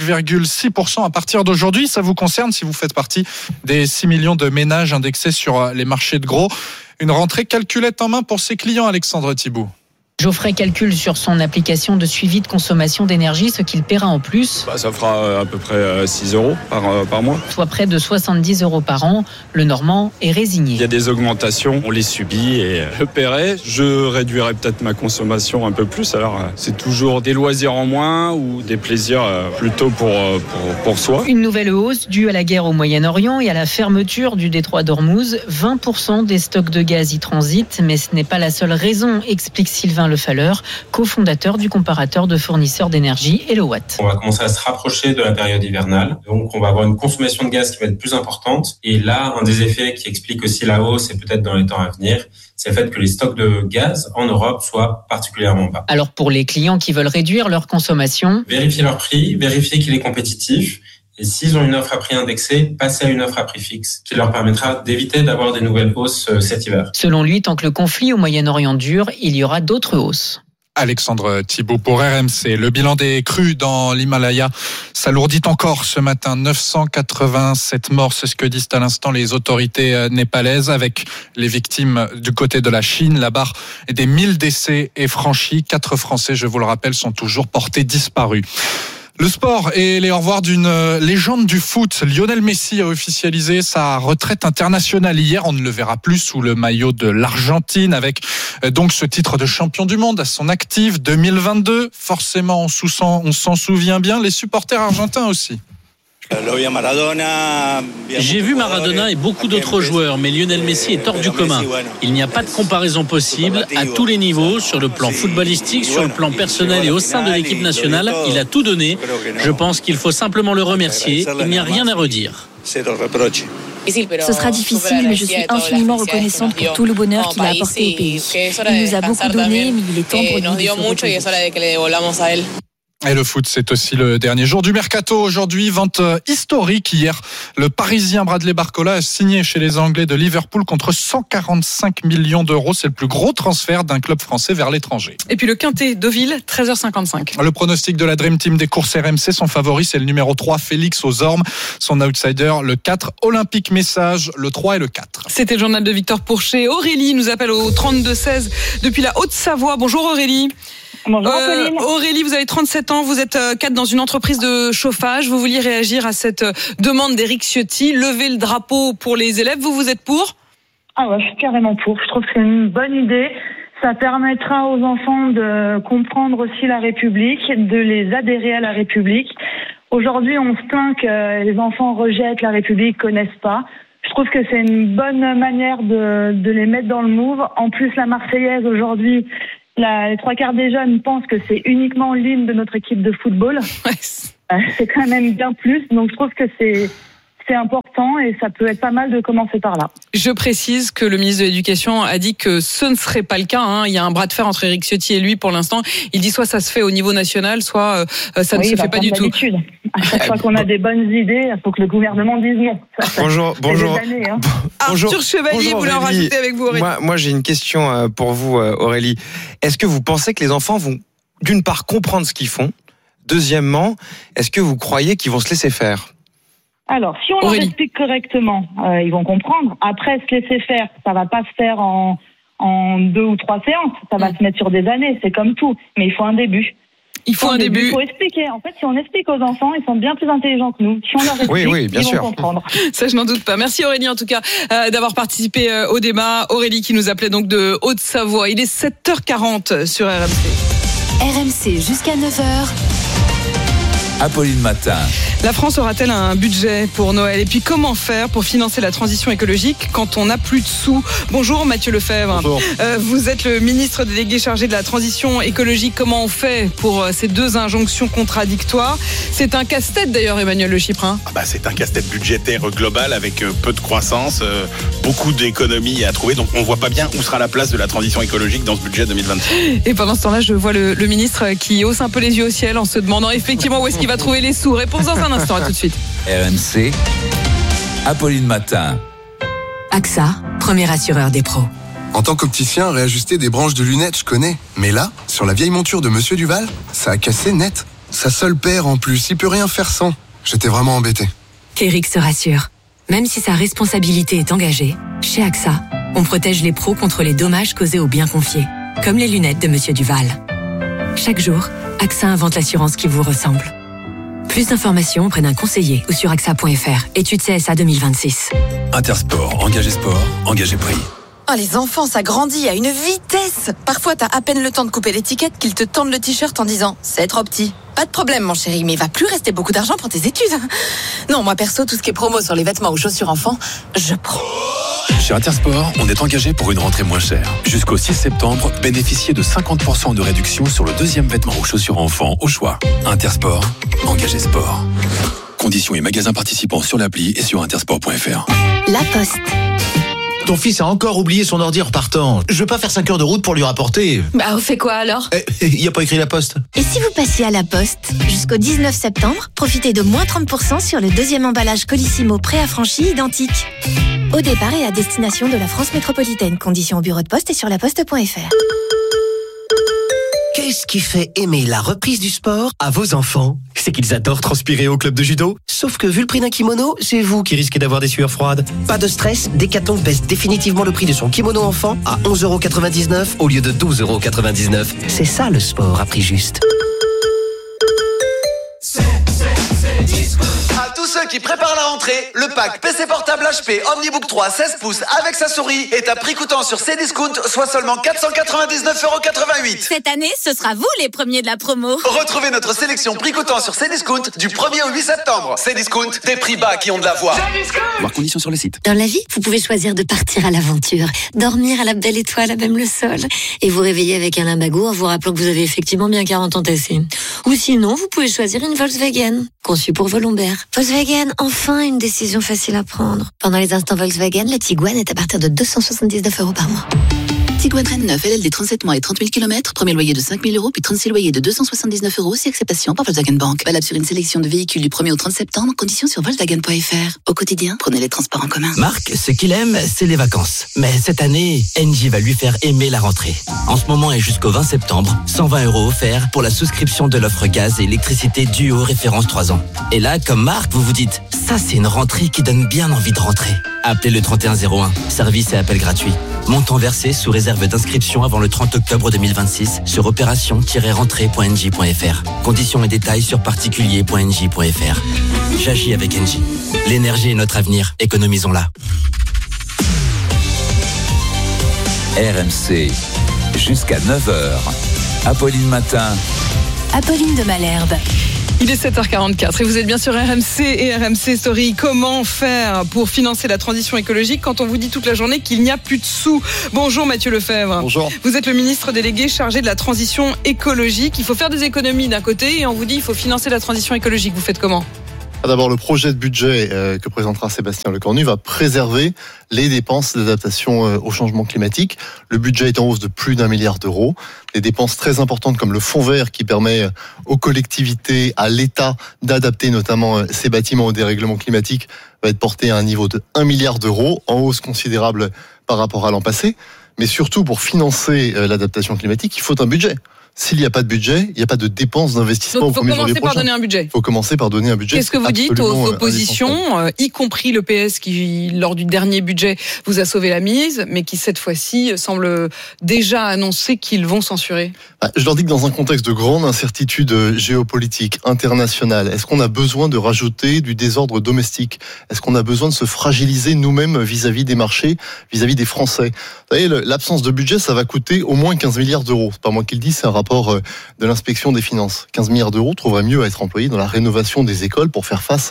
5,6% à partir d'aujourd'hui. Ça vous concerne si vous faites partie des 6 millions de ménages indexés sur les marchés de gros. Une rentrée calculette en main pour ses clients, Alexandre Thibault. Geoffrey calcule sur son application de suivi de consommation d'énergie ce qu'il paiera en plus. Ça fera à peu près 6 euros par mois. Soit près de 70 euros par an. Le Normand est résigné. Il y a des augmentations, on les subit et je paierai. Je réduirai peut-être ma consommation un peu plus. Alors c'est toujours des loisirs en moins ou des plaisirs plutôt pour soi. Une nouvelle hausse due à la guerre au Moyen-Orient et à la fermeture du détroit d'Ormuz. 20% des stocks de gaz y transitent, mais ce n'est pas la seule raison, explique Sylvain Lefalleur, cofondateur du comparateur de fournisseurs d'énergie Elowatt. On va commencer à se rapprocher de la période hivernale, donc on va avoir une consommation de gaz qui va être plus importante. Et là, un des effets qui explique aussi la hausse, et peut-être dans les temps à venir, c'est le fait que les stocks de gaz en Europe soient particulièrement bas. Alors pour les clients qui veulent réduire leur consommation, vérifier leur prix, vérifier qu'il est compétitif. Et s'ils ont une offre à prix indexé, passer à une offre à prix fixe, qui leur permettra d'éviter d'avoir des nouvelles hausses cet hiver. Selon lui, tant que le conflit au Moyen-Orient dure, il y aura d'autres hausses. Alexandre Thibault pour RMC. Le bilan des crues dans l'Himalaya s'alourdit encore ce matin. 987 morts, c'est ce que disent à l'instant les autorités népalaises, avec les victimes du côté de la Chine. La barre des 1000 décès est franchie. 4 Français, je vous le rappelle, sont toujours portés disparus. Le sport et les au revoir d'une légende du foot. Lionel Messi a officialisé sa retraite internationale hier. On ne le verra plus sous le maillot de l'Argentine, avec donc ce titre de champion du monde à son actif 2022. Forcément, on s'en souvient bien. Les supporters argentins aussi. J'ai vu Maradona et beaucoup d'autres joueurs, mais Lionel Messi est hors du commun. Il n'y a pas de comparaison possible à tous les niveaux, sur le plan footballistique, sur le plan personnel et au sein de l'équipe nationale. Il a tout donné. Je pense qu'il faut simplement le remercier. Il n'y a rien à redire. Ce sera difficile, mais je suis infiniment reconnaissante pour tout le bonheur qu'il a apporté au pays. Il nous a beaucoup donné, mais il est temps pour lui de se reposer. Et le foot, c'est aussi le dernier jour du mercato. Aujourd'hui, vente historique. Hier, le Parisien Bradley Barcola a signé chez les Anglais de Liverpool contre 145 millions d'euros. C'est le plus gros transfert d'un club français vers l'étranger. Et puis le Quintet Deauville, 13h55. Le pronostic de la Dream Team des courses RMC, son favori, c'est le numéro 3, Félix aux Ormes. Son outsider, le 4, Olympique Message, le 3 et le 4. C'était le journal de Victor Pourchet. Aurélie nous appelle au 32-16 depuis la Haute-Savoie. Bonjour Aurélie. Bonjour Pauline. Aurélie, vous avez 37 ans, vous êtes cadre dans une entreprise de chauffage. Vous vouliez réagir à cette demande d'Éric Ciotti, lever le drapeau pour les élèves. Vous êtes pour ? Ah ouais, je suis carrément pour. Je trouve que c'est une bonne idée. Ça permettra aux enfants de comprendre aussi la République, de les adhérer à la République. Aujourd'hui, on se plaint que les enfants rejettent la République, connaissent pas. Je trouve que c'est une bonne manière de les mettre dans le move. En plus, la Marseillaise aujourd'hui, les 3/4 des jeunes pensent que c'est uniquement l'hymne de notre équipe de football. C'est quand même bien plus. Donc je trouve que c'est important et ça peut être pas mal de commencer par là. Je précise que le ministre de l'Éducation a dit que ce ne serait pas le cas. Il y a un bras de fer entre Éric Ciotti et lui pour l'instant. Il dit soit ça se fait au niveau national, soit ça ne se fait pas du tout. À chaque fois qu'on a des bonnes idées, il faut que le gouvernement dise non. Bonjour. Années, hein. Arthur Chevalier voulait en rajouter avec vous, Aurélie. Moi, j'ai une question pour vous, Aurélie. Est-ce que vous pensez que les enfants vont, d'une part, comprendre ce qu'ils font ? Deuxièmement, est-ce que vous croyez qu'ils vont se laisser faire ? Alors, si on leur explique correctement, ils vont comprendre. Après, se laisser faire, ça va pas se faire en 2 ou 3 séances. Ça va se mettre sur des années. C'est comme tout. Mais il faut un début. Il faut expliquer. En fait, si on explique aux enfants, ils sont bien plus intelligents que nous. Si on leur explique, bien ils sûr. vont comprendre. Ça, je n'en doute pas. Merci Aurélie, en tout cas, d'avoir participé au débat. Aurélie qui nous appelait donc de Haute-Savoie. Il est 7h40 sur RMC. RMC jusqu'à 9h. Apolline Matin. La France aura-t-elle un budget pour Noël ? Et puis comment faire pour financer la transition écologique quand on n'a plus de sous ? Bonjour Mathieu Lefebvre. Bonjour. Vous êtes le ministre délégué chargé de la transition écologique. Comment on fait pour ces deux injonctions contradictoires ? C'est un casse-tête d'ailleurs, Emmanuel Le Chyprin. C'est un casse-tête budgétaire global avec peu de croissance, beaucoup d'économies à trouver. Donc on ne voit pas bien où sera la place de la transition écologique dans ce budget 2026. Et pendant ce temps-là, je vois le ministre qui hausse un peu les yeux au ciel en se demandant effectivement où est-ce qu'il va trouver les sous. Réponse dans un instant, à tout de suite. RMC, Apolline Matin. AXA, premier assureur des pros. En tant qu'opticien, réajuster des branches de lunettes, je connais. Mais là, sur la vieille monture de Monsieur Duval, ça a cassé net. Sa seule paire en plus, il peut rien faire sans. J'étais vraiment embêté. Qu'Éric se rassure. Même si sa responsabilité est engagée, chez AXA, on protège les pros contre les dommages causés aux biens confiés, comme les lunettes de Monsieur Duval. Chaque jour, AXA invente l'assurance qui vous ressemble. Plus d'informations auprès d'un conseiller ou sur AXA.fr. Étude CSA 2026. Intersport, engagé sport, engagé prix. Oh, les enfants, ça grandit à une vitesse. Parfois, t'as à peine le temps de couper l'étiquette qu'ils te tendent le t-shirt en disant « c'est trop petit ». Pas de problème, mon chéri, mais il va plus rester beaucoup d'argent pour tes études. Non, moi perso, tout ce qui est promo sur les vêtements ou chaussures enfants, je prends. Chez Intersport, on est engagé pour une rentrée moins chère. Jusqu'au 6 septembre, bénéficiez de 50% de réduction sur le deuxième vêtement ou chaussures enfants au choix. Intersport, engagé sport. Conditions et magasins participants sur l'appli et sur intersport.fr. La Poste. Ton fils a encore oublié son ordi en repartant. Je veux pas faire 5 heures de route pour lui rapporter. On fait quoi alors ? Il y a pas écrit La Poste. Et si vous passiez à La Poste ? Jusqu'au 19 septembre, profitez de moins 30% sur le deuxième emballage Colissimo préaffranchi identique. Au départ et à destination de la France métropolitaine. Conditions au bureau de poste et sur laposte.fr. Qu'est-ce qui fait aimer la reprise du sport à vos enfants ? C'est qu'ils adorent transpirer au club de judo. Sauf que vu le prix d'un kimono, c'est vous qui risquez d'avoir des sueurs froides. Pas de stress, Decathlon baisse définitivement le prix de son kimono enfant à 11,99€ au lieu de 12,99€. C'est ça le sport à prix juste. À tous ceux qui préparent la rentrée, le pack PC portable HP Omnibook 3 16 pouces avec sa souris est à prix coûtant sur Cdiscount, soit seulement 499,88€. Cette année, ce sera vous les premiers de la promo. Retrouvez notre sélection prix coûtant sur Cdiscount du 1er au 8 septembre. Cdiscount, des prix bas qui ont de la voix. Voir conditions sur le site. Dans la vie, vous pouvez choisir de partir à l'aventure, dormir à la belle étoile à même le sol, et vous réveiller avec un lumbago en vous rappelant que vous avez effectivement bien 40 ans tassés. Ou sinon, vous pouvez choisir une Volkswagen, conçue pour vos lombaires. Volkswagen, enfin une décision facile à prendre. Pendant les instants Volkswagen, la Tiguan est à partir de 279€ par mois. Tiguan Rennes 9, LLD 37 mois et 30 000 km, premier loyer de 5 000 €, puis 36 loyers de 279 €, si acceptation par Volkswagen Bank. Valable sur une sélection de véhicules du 1er au 30 septembre, conditions sur Volkswagen.fr. Au quotidien, prenez les transports en commun. Marc, ce qu'il aime, c'est les vacances. Mais cette année, Engie va lui faire aimer la rentrée. En ce moment et jusqu'au 20 septembre, 120 € offerts pour la souscription de l'offre gaz et électricité Duo référence 3 ans. Et là, comme Marc, vous vous dites, ça c'est une rentrée qui donne bien envie de rentrer. Appelez le 3101, service et appel gratuit. Montant versé sous réserve d'inscription avant le 30 octobre 2026 sur opération-rentrée.engie.fr. Conditions et détails sur particulier.engie.fr. J'agis avec Engie. L'énergie est notre avenir, économisons-la. RMC, jusqu'à 9h. Apolline Matin. Apolline de Malherbe. Il est 7h44 et vous êtes bien sur RMC et RMC Story. Comment faire pour financer la transition écologique quand on vous dit toute la journée qu'il n'y a plus de sous? Bonjour Mathieu Lefebvre. Bonjour. Vous êtes le ministre délégué chargé de la transition écologique. Il faut faire des économies d'un côté et on vous dit il faut financer la transition écologique. Vous faites comment? D'abord, le projet de budget que présentera Sébastien Lecornu va préserver les dépenses d'adaptation au changement climatique. Le budget est en hausse de plus d'1 milliard d'euros. Des dépenses très importantes comme le fonds vert qui permet aux collectivités, à l'État d'adapter notamment ces bâtiments au dérèglement climatique va être porté à un niveau de 1 milliard d'euros, en hausse considérable par rapport à l'an passé. Mais surtout, pour financer l'adaptation climatique, il faut un budget. S'il n'y a pas de budget, il n'y a pas de dépenses d'investissement au 1er janvier prochain. Il faut commencer par donner un budget. Il faut commencer par donner un budget. Qu'est-ce que vous dites aux oppositions, y compris le PS qui, lors du dernier budget, vous a sauvé la mise, mais qui cette fois-ci semble déjà annoncer qu'ils vont censurer? Je leur dis que dans un contexte de grande incertitude géopolitique, internationale, est-ce qu'on a besoin de rajouter du désordre domestique? Est-ce qu'on a besoin de se fragiliser nous-mêmes vis-à-vis des marchés, vis-à-vis des Français? Vous savez, l'absence de budget, ça va coûter au moins 15 milliards d'euros. C'est pas moi qui le dis, c'est un rapport de l'inspection des finances. 15 milliards d'euros trouveraient mieux à être employés dans la rénovation des écoles pour faire face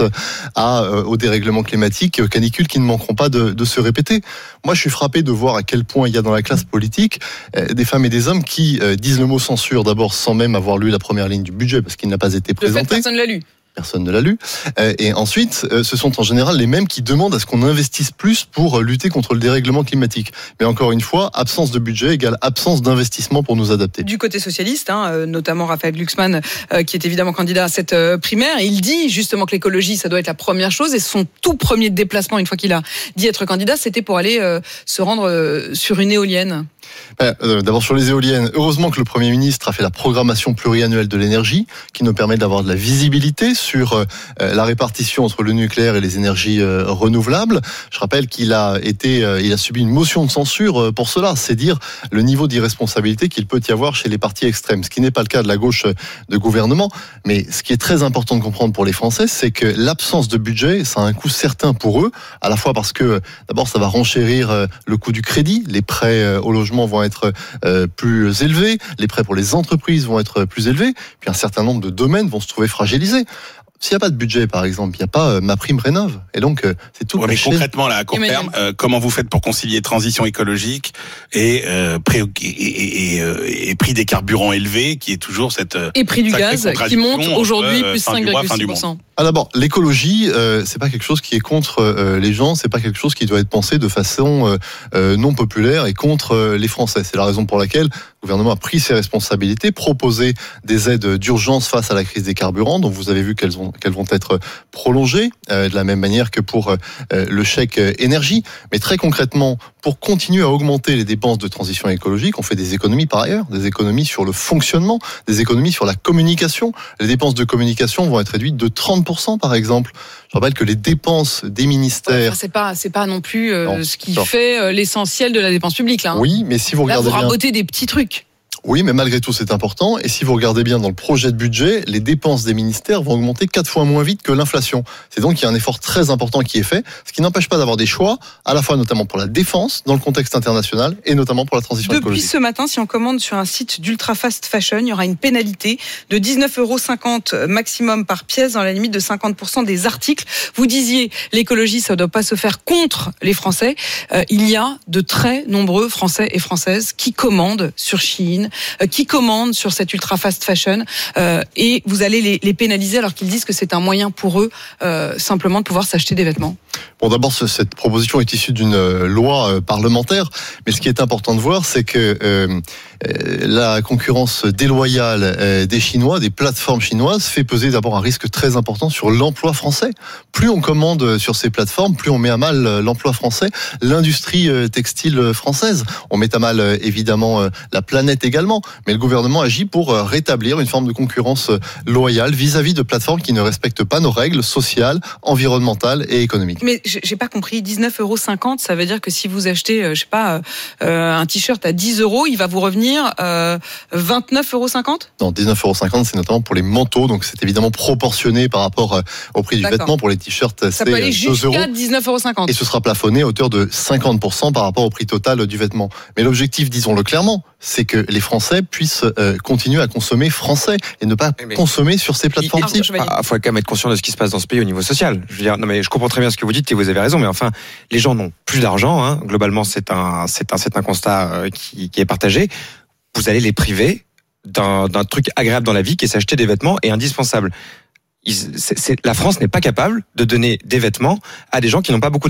au dérèglement climatique, canicules qui ne manqueront pas de se répéter. Moi, je suis frappé de voir à quel point il y a dans la classe politique des femmes et des hommes qui disent le mot censure, d'abord sans même avoir lu la première ligne du budget, parce qu'il n'a pas été présenté. Personne ne l'a lu. Personne ne l'a lu. Et ensuite, ce sont en général les mêmes qui demandent à ce qu'on investisse plus pour lutter contre le dérèglement climatique. Mais encore une fois, absence de budget égale absence d'investissement pour nous adapter. Du côté socialiste, notamment Raphaël Glucksmann, qui est évidemment candidat à cette primaire, il dit justement que l'écologie, ça doit être la première chose. Et son tout premier déplacement, une fois qu'il a dit être candidat, c'était pour aller se rendre sur une éolienne. D'abord sur les éoliennes, heureusement que le Premier ministre a fait la programmation pluriannuelle de l'énergie, qui nous permet d'avoir de la visibilité sur la répartition entre le nucléaire et les énergies renouvelables. Je rappelle qu'il a subi une motion de censure pour cela, c'est dire le niveau d'irresponsabilité qu'il peut y avoir chez les partis extrêmes, ce qui n'est pas le cas de la gauche de gouvernement. Mais ce qui est très important de comprendre pour les Français, c'est que l'absence de budget, ça a un coût certain pour eux, à la fois parce que d'abord ça va renchérir le coût du crédit, les prêts au logement vont être plus élevés, les prêts pour les entreprises vont être plus élevés, puis un certain nombre de domaines vont se trouver fragilisés. S'il n'y a pas de budget, par exemple, il n'y a pas ma prime rénov. Et donc, c'est tout. Mais concrètement, là, à court terme, comment vous faites pour concilier transition écologique et prix des carburants élevés, qui est toujours cette et prix du gaz qui monte aujourd'hui plus 5,6%. D'abord, l'écologie, c'est pas quelque chose qui est contre les gens, c'est pas quelque chose qui doit être pensé de façon non populaire et contre les Français. C'est la raison pour laquelle le gouvernement a pris ses responsabilités, proposé des aides d'urgence face à la crise des carburants, dont vous avez vu qu'elles vont être prolongées, de la même manière que pour le chèque énergie. Mais très concrètement, pour continuer à augmenter les dépenses de transition écologique, on fait des économies par ailleurs, des économies sur le fonctionnement, des économies sur la communication. Les dépenses de communication vont être réduites de 30% par exemple. Je rappelle que les dépenses des ministères... C'est pas non plus ce qui fait l'essentiel de la dépense publique. Là, hein. Oui, mais si vous regardez là, vous bien... rabotez des petits trucs. Oui, mais malgré tout, c'est important. Et si vous regardez bien dans le projet de budget, les dépenses des ministères vont augmenter 4 fois moins vite que l'inflation. C'est donc qu'il y a un effort très important qui est fait, ce qui n'empêche pas d'avoir des choix, à la fois notamment pour la défense, dans le contexte international, et notamment pour la transition écologique. Depuis ce matin, si on commande sur un site d'ultra fast fashion, il y aura une pénalité de 19,50 € maximum par pièce, dans la limite de 50% des articles. Vous disiez, l'écologie, ça ne doit pas se faire contre les Français. Il y a de très nombreux Français et Françaises qui commandent sur Shein, qui commandent sur cette ultra fast fashion et vous allez les pénaliser alors qu'ils disent que c'est un moyen pour eux simplement de pouvoir s'acheter des vêtements. Bon, d'abord, cette proposition est issue d'une loi parlementaire, mais ce qui est important de voir, c'est que la concurrence déloyale des Chinois, des plateformes chinoises, fait peser d'abord un risque très important sur l'emploi français. Plus on commande sur ces plateformes, plus on met à mal l'emploi français, l'industrie textile française. On met à mal évidemment la planète également, mais le gouvernement agit pour rétablir une forme de concurrence loyale vis-à-vis de plateformes qui ne respectent pas nos règles sociales, environnementales et économiques. Mais j'ai pas compris, 19,50 €, ça veut dire que si vous achetez, je sais pas, un t-shirt à 10 €, il va vous revenir 29,50 €? Non, 19,50 €, c'est notamment pour les manteaux, donc c'est évidemment proportionné par rapport au prix du vêtement. Pour les t-shirts, ça peut aller jusqu'à 19,50 €. Et ce sera plafonné à hauteur de 50% par rapport au prix total du vêtement. Mais l'objectif, disons-le clairement, c'est que les Français puissent continuer à consommer français et ne pas consommer sur ces plateformes. Il faut quand même être conscient de ce qui se passe dans ce pays au niveau social. Je veux dire, non mais je comprends très bien ce que vous dites et vous avez raison, mais enfin, les gens n'ont plus d'argent. Hein. Globalement, c'est un constat qui est partagé. Vous allez les priver d'un truc agréable dans la vie qui est s'acheter des vêtements et indispensable. La France n'est pas capable de donner des vêtements à des gens qui n'ont pas beaucoup d'argent.